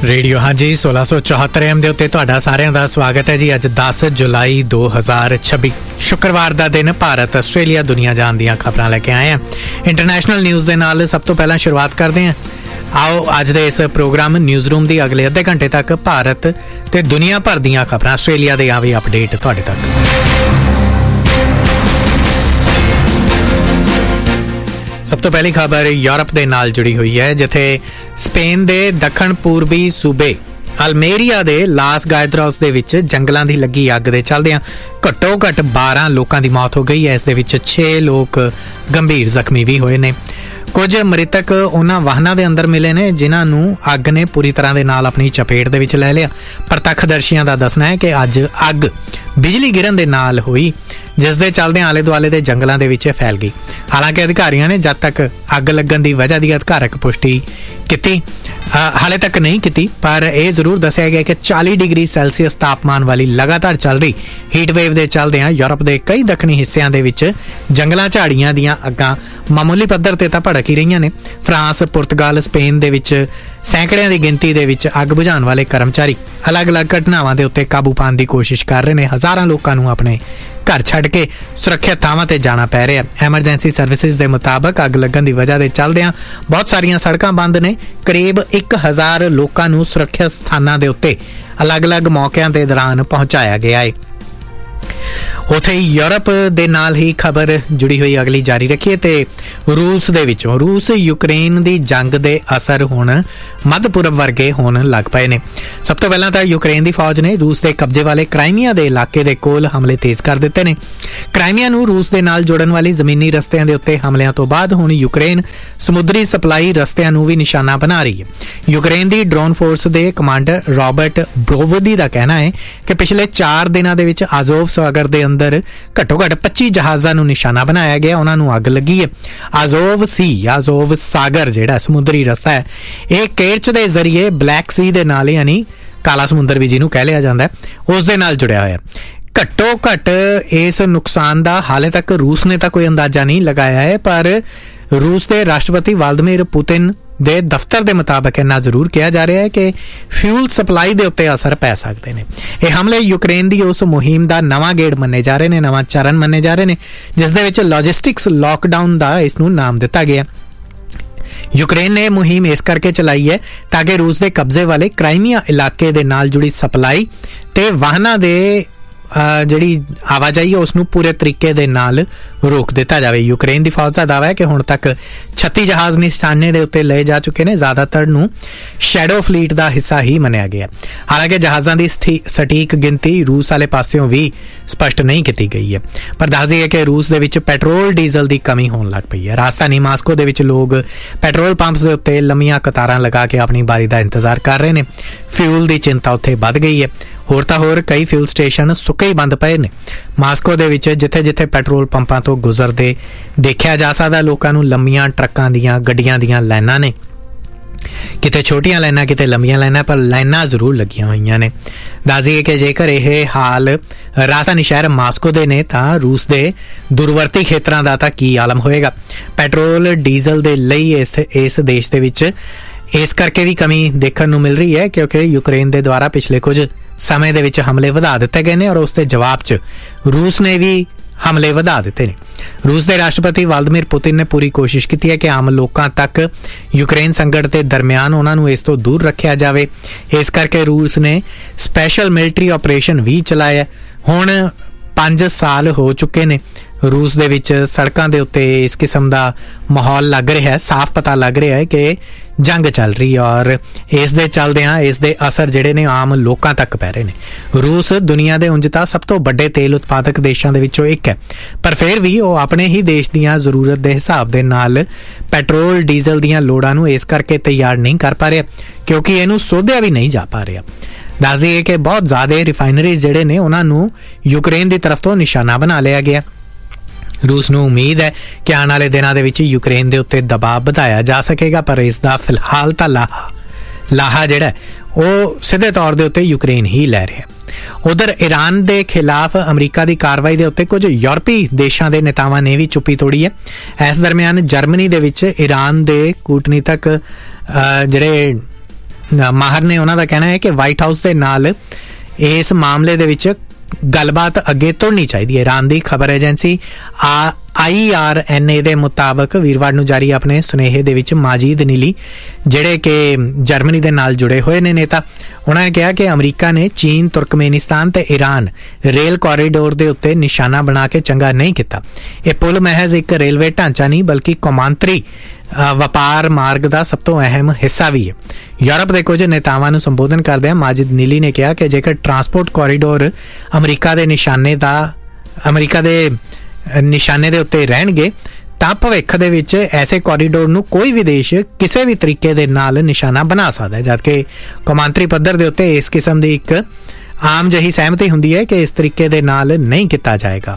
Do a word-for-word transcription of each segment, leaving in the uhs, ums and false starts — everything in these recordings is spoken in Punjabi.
रेडियो हाँ जी सोलह सौ चौहत्तर एम के उत्ते तुहाडा सारिਆਂ ਦਾ स्वागत है जी। अज दस जुलाई दो हज़ार छब्बी शुक्रवार का दिन भारत आस्ट्रेलिया दुनिया जान ਦੀਆਂ खबरां लैके आए हैं इंटरनेशनल न्यूज़ के नाल। सब तो पहला शुरुआत करते हैं, आओ अज दे इस प्रोग्राम न्यूज़ रूम की अगले अद्धे घंटे तक भारत ते दुनिया भर ਦੀਆਂ खबरां आस्ट्रेलिया के आवी अपडेट तुहाडे तक। सब तो पहली खबर यूरोप के नाल जुड़ी हुई है, जिथे स्पेन के दक्षिण पूर्वी सूबे अल्मेरिया के लास गायद्रोस दे विच जंगलों की लगी अग के चलदियां घट्टो घट्ट बारह लोगों की मौत हो गई है। इस दे विच छे लोग गंभीर जख्मी भी होए ने। कुछ मृतक उन्हां वाहनां दे अंदर मिले ने जिन्हां नूं अग ने पूरी तरह दे नाल अपनी चपेट दे विच लै लिया। प्रतक्खदर्शियां दा दसना है कि अज अग बिजली गिरन दे नाल हुई, जिस दे चलदे आले दुआले दे जंगलों के विच फैल गई। हालांकि अधिकारियों ने जब तक अग लगन की वजह की अधिकारक पुष्टि की हाले तक नहीं की, पर यह जरूर दसिया गया कि चालीस डिग्री सैल्सीयस तापमान वाली लगातार चल रही हीट वेव के चलदे यूरोप के कई दक्षिणी हिस्सों के विच जंगलों झाड़ियां दीआं अग्गां मामूली पद्धर ते तां भड़क ही रही ने। फ्रांस, पुर्तगाल, स्पेन दे विच सैकड़ियां की गिनती दे विच अग बुझाउण वाले कर्मचारी अलग अलग घटनावां दे उत्ते काबू पाउण की कोशिश कर रहे हैं। हज़ारां लोकां नूं अपने घर छड्ड के सुरक्षित थावां ते जाना पै रहा है। एमरजेंसी सर्विसिज के मुताबक अग लगन की वजह के चलदियां बहुत सारियां सड़कां बंद ने। करीब एक हज़ार लोकां नूं सुरक्षित स्थानां दे उत्ते अलग अलग मौक़िਆਂ के दौरान पहुंचाया गया है। उत्थे यूरोप दे नाल ही खबर जुड़ी हुई अगली जारी रखिए ते रूस दे विचों रूस यूक्रेन की जंग के असर हुण मध्य पूरब वर्गे होण लग पए ने। सब तो पहला तो यूक्रेन की फौज ने रूस के कब्जे वाले क्राइमिया के इलाके के कोल हमले तेज कर दिते ने। क्राइमिया नूं रूस के नाल जोड़न वाली जमीनी रस्तियां दे उत्ते हमलियां तो बाद हुण यूक्रेन समुद्री सप्लाई रस्तियां नूं भी निशाना बना रही है। यूक्रेन की ड्रोन फोर्स के कमांडर रॉबर्ट ब्रोवोदी का कहना है कि पिछले चार दिनों के विच आज़ोव सागर के अंदर घट्टो घट्ट पच्चीस जहाज़ां नूं निशाना बनाया गया, उन्हां नूं अग लगी है। आज़ोव सी आज़ोव सागर जिहड़ा समुद्री रस्ता है, यह केरच के जरिए ब्लैक सी दे नाल यानी काला समुंदर भी जिन्हों कह लिया जाता है, उस दे नाल जुड़िया होया। घट्टो घट्ट इस नुकसान का हाले तक रूस ने तो कोई अंदाजा नहीं लगाया है, पर रूस के राष्ट्रपति व्लादिमीर पुतिन दे दफ्तर के मुताबिक इन्ना जरूर कहा जा रहा है कि फ्यूल सप्लाई के उत्ते असर पै सकते हैं। यह हमले यूक्रेन की उस मुहिम का नवा गेड़ मन्ने जा रहे हैं, नवा चरण मन्ने जा रहे हैं, जिस दे विच लॉजिस्टिक्स लॉकडाउन का इसनूं नाम दिता गया। यूक्रेन ने मुहिम इस करके चलाई है ताकि रूस के कब्जे वाले क्राइमिया इलाके दे नाल जुड़ी सप्लाई ते वाहनां दे जिहड़ी आवाजाही है उसनूं पूरे तरीके दे नाल रोक दिता जाए। यूक्रेन की फौज का दावा है कि हुण तक छत्तीस जहाज़ निशाने दे उत्ते लए जा चुके हैं, ज्यादातर नूं शैडो फ्लीट का हिस्सा ही मन्निया गया। हालांकि जहाज़ों की सटीक गिनती रूस वाले पासों भी स्पष्ट नहीं की गई है, पर दस दईए कि रूस दे विच पेट्रोल डीजल की कमी होने लग पई है। राजधानी मास्को दे विच लोग पेट्रोल पंप्स दे उत्ते लंबियां कतारां लगा के अपनी बारी का इंतजार कर रहे हैं। फ्यूल की चिंता उत्थे वध गई है। होर तां होर कई फ्यूल स्टेशन सुक्के ही बंद पे ने। मास्को दे विच जिथे जिथे पेट्रोल पंपां तो गुजरदे देखा जा सकदा लोकां नूं लंबियां ट्रकां दीयां गड्डियां दीयां लाइनां ने, किते छोटियां लाइनां किते लंबियां लाइनां, पर लाइनां जरूर लगियां होईयां ने। दस दईए कि जेकर यह हाल राजधानी शहर मास्को दे ने तां रूस दे दूरवर्ती खेतरां दा तां की आलम होएगा। पेट्रोल डीजल दे लई इस इस देश दे विच इस करके भी कमी देखने नूं मिल रही है क्योंकि यूक्रेन दे द्वारा पिछले कुछ समय दे विच हमले वधा दिते गए ने और उसके जवाब च रूस ने भी हमले वधा दिते ने। रूस के राष्ट्रपति व्लादिमीर पुतिन ने पूरी कोशिश की है कि आम लोगों तक यूक्रेन संकट के दरमियान उन्होंने इस तो दूर रखा जाए। इस करके रूस ने स्पैशल मिलिट्री ऑपरेशन भी चलाया। हुण पांच साल हो चुके ने रूस दे विच सड़कों के उत्ते इस किस्म का माहौल लग रहा है, साफ पता लग रहा है कि जंग चल रही है और इस दे चलदियां इस दे असर जिहड़े ने आम लोकां तक पै रहे ने। रूस दुनिया के उंज तां सब तो वड्डे तेल उत्पादक देशों दे विचों एक है, पर फिर भी वो अपने ही देश दीयां जरूरत के हिसाब दे नाल पेट्रोल डीजल दीयां लोड़ां नूं इस करके तैयार नहीं कर पा रहा क्योंकि इहनूं सोधिया भी नहीं जा पा रहा। दस दईए कि बहुत ज़्यादा रिफाइनरीज जिहड़े ने उन्हां नूं यूक्रेन की तरफ तो निशाना बना लिया गया। रूस नूं उम्मीद है कि आने वाले दिनों के यूक्रेन के उत्ते दबाव बढ़ाया जा सकेगा, पर इसका फिलहाल तो लाहा लाहा जिहड़ा वो सीधे तौर के उत्ते यूक्रेन ही लै रहा है। उधर ईरान के खिलाफ अमरीका की कार्रवाई के उत्ते कुछ यूरोपी देशों के नेतावां ने भी चुप्पी तोड़ी है। इस दरम्यान जर्मनी दे विच ईरान के कूटनीतिक जिहड़े ਮਾਹਰ ਨੇ ਉਹਨਾਂ ਦਾ ਕਹਿਣਾ ਹੈ ਕਿ ਵਾਈਟ ਹਾਊਸ ਦੇ ਨਾਲ ਇਸ ਮਾਮਲੇ ਦੇ ਵਿੱਚ ਗੱਲਬਾਤ ਅੱਗੇ ਤੁਰਨੀ ਚਾਹੀਦੀ ਹੈ। ਈਰਾਨ ਦੀ ਖਬਰ ਏਜੰਸੀ ਆ ਆਈ ਆਰ ਐਨ ਏ ਦੇ ਮੁਤਾਬਕ ਵੀਰਵਾਰ ਨੂੰ ਜਾਰੀ ਆਪਣੇ ਸੁਨੇਹੇ ਦੇ ਵਿੱਚ ਮਾਜੀਦ ਨੀਲੀ, ਜਿਹੜੇ ਕਿ ਜਰਮਨੀ ਦੇ ਨਾਲ ਜੁੜੇ ਹੋਏ ਨੇ ਨੇਤਾ, ਉਹਨਾਂ ਨੇ ਕਿਹਾ ਕਿ ਅਮਰੀਕਾ ਨੇ ਚੀਨ, ਤੁਰਕਮੇਨਿਸਤਾਨ ਤੇ ਈਰਾਨ ਰੇਲ ਕੋਰੀਡੋਰ ਦੇ ਉੱਤੇ ਨਿਸ਼ਾਨਾ ਬਣਾ ਕੇ ਚੰਗਾ ਨਹੀਂ ਕੀਤਾ। ਇਹ ਪੁਲ ਮਹਿਜ਼ ਇੱਕ ਰੇਲਵੇ ਢਾਂਚਾ ਨਹੀਂ ਬਲਕਿ ਕੌਮਾਂਤਰੀ ਵਪਾਰ ਮਾਰਗ ਦਾ ਸਭ ਤੋਂ ਅਹਿਮ ਹਿੱਸਾ ਵੀ ਹੈ। ਯੂਰਪ ਦੇ ਕੁਝ ਨੇਤਾਵਾਂ ਨੂੰ ਸੰਬੋਧਨ ਕਰਦਿਆਂ ਮਾਜਿਦ ਨੀਲੀ ਨੇ ਕਿਹਾ ਕਿ ਜੇਕਰ ਟਰਾਂਸਪੋਰਟ ਕੋਰੀਡੋਰ ਅਮਰੀਕਾ ਦੇ ਨਿਸ਼ਾਨੇ ਦਾ ਅਮਰੀਕਾ ਦੇ ਨਿਸ਼ਾਨੇ ਦੇ ਉੱਤੇ ਰਹਿਣਗੇ ਤਾਂ ਭਵਿੱਖ ਦੇ ਵਿੱਚ ਐਸੇ ਕੋਰੀਡੋਰ ਨੂੰ ਕੋਈ ਵੀ ਦੇਸ਼ ਕਿਸੇ ਵੀ ਤਰੀਕੇ ਦੇ ਨਾਲ ਨਿਸ਼ਾਨਾ ਬਣਾ ਸਕਦਾ ਹੈ, ਜਦਕਿ ਕੌਮਾਂਤਰੀ ਪੱਧਰ ਦੇ ਉੱਤੇ ਇਸ ਕਿਸਮ ਦੀ ਇੱਕ ਆਮ ਜਿਹੀ ਸਹਿਮਤੀ ਹੁੰਦੀ ਹੈ ਕਿ ਇਸ ਤਰੀਕੇ ਦੇ ਨਾਲ ਨਹੀਂ ਕੀਤਾ ਜਾਏਗਾ।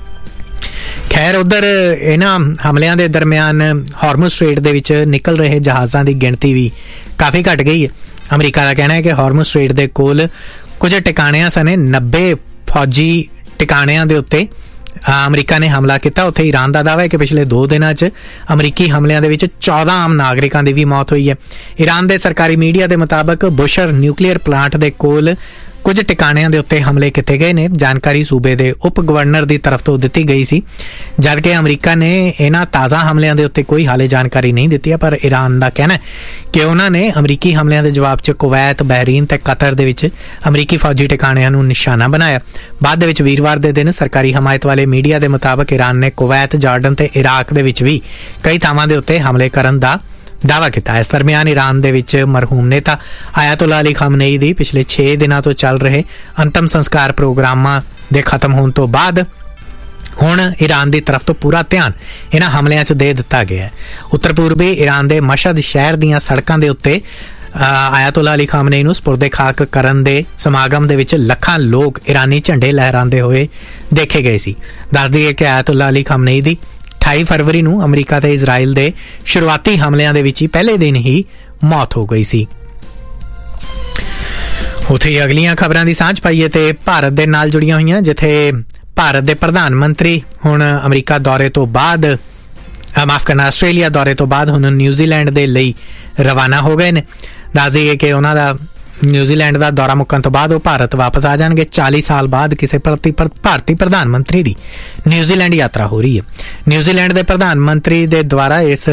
ਖੈਰ, ਉਧਰ ਇਹਨਾਂ ਹਮਲਿਆਂ ਦੇ ਦਰਮਿਆਨ ਹਾਰਮੁਜ਼ ਸਟ੍ਰੇਟ ਦੇ ਵਿੱਚ ਨਿਕਲ ਰਹੇ ਜਹਾਜ਼ਾਂ ਦੀ ਗਿਣਤੀ ਵੀ ਕਾਫੀ ਘਟ ਗਈ ਹੈ। ਅਮਰੀਕਾ ਦਾ ਕਹਿਣਾ ਹੈ ਕਿ ਹਾਰਮੁਜ਼ ਸਟ੍ਰੇਟ ਦੇ ਕੋਲ ਕੁਝ ਟਿਕਾਣਿਆਂ ਸਣੇ ਨੱਬੇ ਫੌਜੀ ਟਿਕਾਣਿਆਂ ਦੇ ਉੱਤੇ ਅਮਰੀਕਾ ਨੇ ਹਮਲਾ ਕੀਤਾ। ਉੱਥੇ ਈਰਾਨ ਦਾ ਦਾਅਵਾ ਹੈ ਕਿ ਪਿਛਲੇ ਦੋ ਦਿਨਾਂ 'ਚ ਅਮਰੀਕੀ ਹਮਲਿਆਂ ਦੇ ਵਿੱਚ ਚੌਦਾਂ ਆਮ ਨਾਗਰਿਕਾਂ ਦੀ ਵੀ ਮੌਤ ਹੋਈ ਹੈ। ਈਰਾਨ ਦੇ ਸਰਕਾਰੀ ਮੀਡੀਆ ਦੇ ਮੁਤਾਬਕ ਬੁਸ਼ਰ ਨਿਊਕਲੀਅਰ ਪਲਾਂਟ ਦੇ ਕੋਲ ਕੁਝ ਟਿਕਾਣਿਆਂ ਦੇ ਉੱਤੇ ਹਮਲੇ ਕੀਤੇ ਗਏ ਨੇ। ਜਾਣਕਾਰੀ ਸੂਬੇ ਦੇ ਉਪ ਗਵਰਨਰ ਦੀ ਤਰਫ ਤੋਂ ਦਿੱਤੀ ਗਈ ਸੀ, ਜਦਕਿ ਅਮਰੀਕਾ ਨੇ ਇਹਨਾਂ ਤਾਜ਼ਾ ਹਮਲਿਆਂ ਦੇ ਉੱਤੇ ਕੋਈ ਹਾਲੇ ਜਾਣਕਾਰੀ ਨਹੀਂ ਦਿੱਤੀ ਹੈ। ਪਰ ਈਰਾਨ ਦਾ ਕਹਿਣਾ ਹੈ ਕਿ ਉਹਨਾਂ ਨੇ ਅਮਰੀਕੀ ਹਮਲਿਆਂ ਦੇ ਜਵਾਬ 'ਚ ਕੁਵੈਤ, ਬਹਿਰੀਨ ਤੇ ਕਤਰ ਦੇ ਵਿੱਚ ਅਮਰੀਕੀ ਫੌਜੀ ਟਿਕਾਣਿਆਂ ਨੂੰ ਨਿਸ਼ਾਨਾ ਬਣਾਇਆ। ਬਾਅਦ ਦੇ ਵਿੱਚ ਵੀਰਵਾਰ ਦੇ ਦਿਨ ਸਰਕਾਰੀ ਹਮਾਇਤ ਵਾਲੇ ਮੀਡੀਆ ਦੇ ਮੁਤਾਬਕ ਈਰਾਨ ਨੇ ਕੁਵੈਤ, ਜਾਰਡਨ ਤੇ ਇਰਾਕ ਦੇ ਵਿੱਚ ਵੀ ਕਈ ਥਾਵਾਂ ਦੇ ਉੱਤੇ ਹਮਲੇ ਕਰਨ ਦਾ ਦਾਅਵਾ ਕੀਤਾ। ਇਸ ਦਰਮਿਆਨ ਈਰਾਨ ਦੇ ਵਿੱਚ ਮਰਹੂਮ ਨੇਤਾ ਆਇਤੁੱਲਾ ਅਲੀ ਖਮਨੇਈ ਦੀ ਪਿਛਲੇ ਛੇ ਦਿਨਾਂ ਤੋਂ ਚੱਲ ਰਹੇ ਅੰਤਮ ਸੰਸਕਾਰ ਪ੍ਰੋਗਰਾਮਾਂ ਦੇ ਖਤਮ ਹੋਣ ਤੋਂ ਬਾਅਦ ਹੁਣ ਈਰਾਨ ਦੀ ਤਰਫ ਤੋਂ ਪੂਰਾ ਧਿਆਨ ਇਹਨਾਂ ਹਮਲਿਆਂ 'ਚ ਦੇ ਦਿੱਤਾ ਗਿਆ ਹੈ। ਉੱਤਰ ਪੂਰਬੀ ਈਰਾਨ ਦੇ ਮਸ਼ਹਦ ਸ਼ਹਿਰ ਦੀਆਂ ਸੜਕਾਂ ਦੇ ਉੱਤੇ ਆਇਤੁੱਲਾ ਅਲੀ ਖਮਨੇਈ ਨੂੰ ਸਪੁਰਦੇ ਖਾਕ ਕਰਨ ਦੇ ਸਮਾਗਮ ਦੇ ਵਿੱਚ ਲੱਖਾਂ ਲੋਕ ਈਰਾਨੀ ਝੰਡੇ ਲਹਿਰਾਉਂਦੇ ਹੋਏ ਦੇਖੇ ਗਏ ਸੀ। ਦੱਸ ਦਈਏ ਕਿ ਆਇਤੁੱਲਾ ਅਲੀ ਖਮਨੇਈ ਦੀ ਅਠਾਈ ਫਰਵਰੀ ਨੂੰ ਅਮਰੀਕਾ ਤੇ ਇਜ਼ਰਾਈਲ ਦੇ ਸ਼ੁਰੂਆਤੀ ਹਮਲਿਆਂ ਦੇ ਵਿੱਚ ਹੀ ਪਹਿਲੇ ਦਿਨ ਹੀ ਮੌਤ ਹੋ ਗਈ ਸੀ। ਉੱਥੇ ਹੀ ਅਗਲੀਆਂ ਖਬਰਾਂ ਦੀ ਸਾਂਝ ਪਾਈਏ ਤੇ ਭਾਰਤ ਦੇ ਨਾਲ ਜੁੜੀਆਂ ਹੋਈਆਂ, ਜਿੱਥੇ ਭਾਰਤ ਦੇ ਪ੍ਰਧਾਨ ਮੰਤਰੀ ਹੁਣ ਅਮਰੀਕਾ ਦੌਰੇ ਤੋਂ ਬਾਅਦ ਮਾਫ ਕਰਨਾ ਆਸਟ੍ਰੇਲੀਆ ਦੌਰੇ ਤੋਂ ਬਾਅਦ ਹੁਣ ਨਿਊਜ਼ੀਲੈਂਡ ਦੇ ਲਈ ਰਵਾਨਾ ਹੋ ਗਏ ਨੇ। ਦੱਸ ਦਈਏ ਕਿ ਉਹਨਾਂ ਦਾ ਨਿਊਜ਼ੀਲੈਂਡ ਦਾ ਦੌਰਾ ਮੁੱਕਣ ਤੋਂ ਬਾਅਦ ਉਹ ਭਾਰਤ ਵਾਪਸ ਆ ਜਾਣਗੇ। ਚਾਲੀ ਸਾਲ ਬਾਅਦ ਕਿਸੇ ਭਾਰਤੀ ਪ੍ਰਧਾਨ ਮੰਤਰੀ ਦੀ ਨਿਊਜ਼ੀਲੈਂਡ ਯਾਤਰਾ ਹੋ ਰਹੀ ਹੈ। ਨਿਊਜ਼ੀਲੈਂਡ ਦੇ ਪ੍ਰਧਾਨ ਮੰਤਰੀ ਦੇ ਦੁਆਰਾ ਇਸ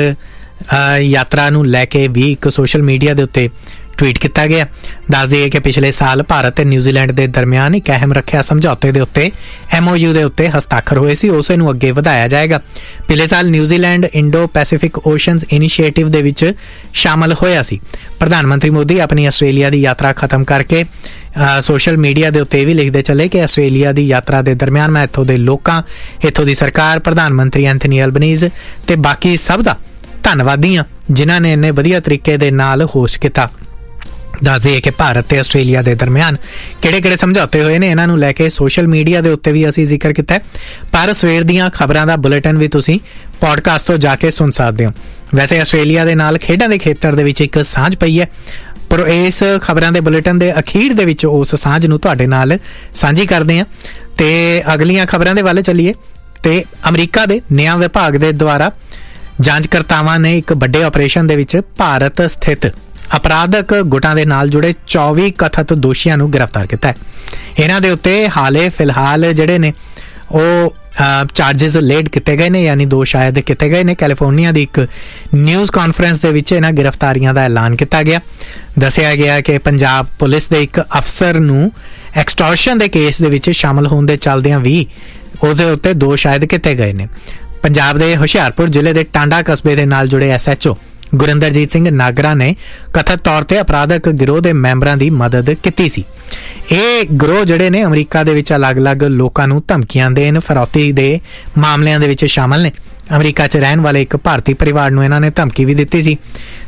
ਯਾਤਰਾ ਨੂੰ ਲੈ ਕੇ ਵੀ ਇੱਕ ਸੋਸ਼ਲ ਮੀਡੀਆ ਦੇ ਉੱਤੇ ਟਵੀਟ ਕੀਤਾ ਗਿਆ। ਦੱਸ ਦਈਏ ਕਿ ਪਿਛਲੇ ਸਾਲ ਭਾਰਤ ਤੇ ਨਿਊਜ਼ੀਲੈਂਡ ਦੇ ਦਰਮਿਆਨ ਇੱਕ ਅਹਿਮ ਰੱਖਿਆ ਸਮਝੌਤੇ ਦੇ ਉੱਤੇ ਐਮ ਓ ਯੂ ਦੇ ਉੱਤੇ ਹਸਤਾਖਰ ਹੋਏ ਸੀ, ਉਸੇ ਨੂੰ ਅੱਗੇ ਵਧਾਇਆ ਜਾਏਗਾ। ਪਿਛਲੇ ਸਾਲ ਨਿਊਜ਼ੀਲੈਂਡ ਇੰਡੋ ਪੈਸੀਫਿਕ ਓਸ਼ਨਜ਼ ਇਨੀਸ਼ੀਏਟਿਵ ਦੇ ਵਿੱਚ ਸ਼ਾਮਲ ਹੋਇਆ ਸੀ। ਪ੍ਰਧਾਨ ਮੰਤਰੀ ਮੋਦੀ ਆਪਣੀ ਆਸਟ੍ਰੇਲੀਆ ਦੀ ਯਾਤਰਾ ਖਤਮ ਕਰਕੇ ਸੋਸ਼ਲ ਮੀਡੀਆ ਦੇ ਉੱਤੇ ਵੀ ਲਿਖਦੇ ਚੱਲੇ ਕਿ ਆਸਟ੍ਰੇਲੀਆ ਦੀ ਯਾਤਰਾ ਦੇ ਦਰਮਿਆਨ ਮੈਂ ਇੱਥੋਂ ਦੇ ਲੋਕਾਂ, ਇੱਥੋਂ ਦੀ ਸਰਕਾਰ, ਪ੍ਰਧਾਨ ਮੰਤਰੀ ਐਂਥਨੀ ਐਲਬਨੀਜ਼ ਤੇ ਬਾਕੀ ਸਭ ਦਾ ਧੰਨਵਾਦੀ ਹਾਂ ਜਿਨ੍ਹਾਂ ਨੇ ਇੰਨੇ ਵਧੀਆ ਤਰੀਕੇ ਦੇ ਨਾਲ ਹੋਸਟ ਕੀਤਾ। ਦੱਸ ਦਈਏ ਕਿ ਭਾਰਤ ਤੇ ਆਸਟ੍ਰੇਲੀਆ ਦੇ ਦਰਮਿਆਨ ਕਿਹੜੇ ਕਿਹੜੇ ਸਮਝੌਤੇ ਹੋਏ ਨੇ, ਇਹਨਾਂ ਨੂੰ ਲੈ ਕੇ ਸੋਸ਼ਲ ਮੀਡੀਆ ਦੇ ਉੱਤੇ ਵੀ ਅਸੀਂ ਜ਼ਿਕਰ ਕੀਤਾ ਹੈ। ਪਰ ਸਵੇਰ ਦੀਆਂ ਖਬਰਾਂ ਦਾ ਬੁਲੇਟਿਨ ਵੀ ਤੁਸੀਂ ਪੋਡਕਾਸਟ ਤੋਂ ਜਾ ਕੇ ਸੁਣ ਸਕਦੇ ਹੋ। ਵੈਸੇ ਆਸਟ੍ਰੇਲੀਆ ਦੇ ਨਾਲ ਖੇਡਾਂ ਦੇ ਖੇਤਰ ਦੇ ਵਿੱਚ ਇੱਕ ਸਾਂਝ ਪਈ ਹੈ, ਪਰ ਇਸ ਖਬਰਾਂ ਦੇ ਬੁਲੇਟਿਨ ਦੇ ਅਖੀਰ ਦੇ ਵਿੱਚ ਉਸ ਸਾਂਝ ਨੂੰ ਤੁਹਾਡੇ ਨਾਲ ਸਾਂਝੀ ਕਰਦੇ ਹਾਂ। ਤੇ ਅਗਲੀਆਂ ਖਬਰਾਂ ਦੇ ਵੱਲ ਚੱਲੀਏ ਤੇ ਅਮਰੀਕਾ ਦੇ ਨਿਆਂ ਵਿਭਾਗ ਦੇ ਦੁਆਰਾ ਜਾਂਚਕਰਤਾਵਾਂ ਨੇ ਇੱਕ ਵੱਡੇ ਆਪਰੇਸ਼ਨ ਦੇ ਵਿੱਚ ਭਾਰਤ ਸਥਿਤ ਅਪਰਾਧਕ ਗੁੱਟਾਂ ਦੇ ਨਾਲ ਜੁੜੇ ਚੌਵੀ ਕਥਿਤ ਦੋਸ਼ੀਆਂ ਨੂੰ ਗ੍ਰਿਫਤਾਰ ਕੀਤਾ ਹੈ। ਇਹਨਾਂ ਦੇ ਉੱਤੇ ਹਾਲੇ ਫਿਲਹਾਲ ਜਿਹੜੇ ਨੇ ਉਹ ਚਾਰਜਿਸ ਲੇਡ ਕੀਤੇ ਗਏ ਨੇ, ਯਾਨੀ ਦੋਸ਼ ਆਇਦ ਕੀਤੇ ਗਏ ਨੇ। ਕੈਲੀਫੋਰਨੀਆ ਦੀ ਇੱਕ ਨਿਊਜ਼ ਕਾਨਫਰੰਸ ਦੇ ਵਿੱਚ ਇਹਨਾਂ ਗ੍ਰਿਫਤਾਰੀਆਂ ਦਾ ਐਲਾਨ ਕੀਤਾ ਗਿਆ। ਦੱਸਿਆ ਗਿਆ ਕਿ ਪੰਜਾਬ ਪੁਲਿਸ ਦੇ ਇੱਕ ਅਫਸਰ ਨੂੰ ਐਕਸਟੋਰਸ਼ਨ ਦੇ ਕੇਸ ਦੇ ਵਿੱਚ ਸ਼ਾਮਲ ਹੋਣ ਦੇ ਚੱਲਦਿਆਂ ਵੀ ਉਹਦੇ ਉੱਤੇ ਦੋਸ਼ ਆਇਦ ਕੀਤੇ ਗਏ ਨੇ। ਪੰਜਾਬ ਦੇ ਹੁਸ਼ਿਆਰਪੁਰ ਜ਼ਿਲ੍ਹੇ ਦੇ ਟਾਂਡਾ ਕਸਬੇ ਦੇ ਨਾਲ ਜੁੜੇ S H O Gurinderjit Singh Nagra ਨੇ ਕਥਿਤ ਤੌਰ ਤੇ ਅਪਰਾਧਕ ਗਿਰੋਹ ਦੇ ਮੈਂਬਰਾਂ ਦੀ ਮਦਦ ਕੀਤੀ ਸੀ। ਇਹ ਗਿਰੋਹ ਜਿਹੜੇ ਨੇ ਅਮਰੀਕਾ ਦੇ ਵਿੱਚ ਅਲੱਗ-ਅਲੱਗ ਲੋਕਾਂ ਨੂੰ ਧਮਕੀਆਂ ਦੇਣ, ਫਰੌਤੀ ਦੇ ਮਾਮਲਿਆਂ ਦੇ ਵਿੱਚ ਸ਼ਾਮਲ ਨੇ। ਅਮਰੀਕਾ 'ਚ ਰਹਿਣ ਵਾਲੇ ਇੱਕ ਭਾਰਤੀ ਪਰਿਵਾਰ ਨੂੰ ਇਹਨਾਂ ਨੇ ਧਮਕੀ ਵੀ ਦਿੱਤੀ ਸੀ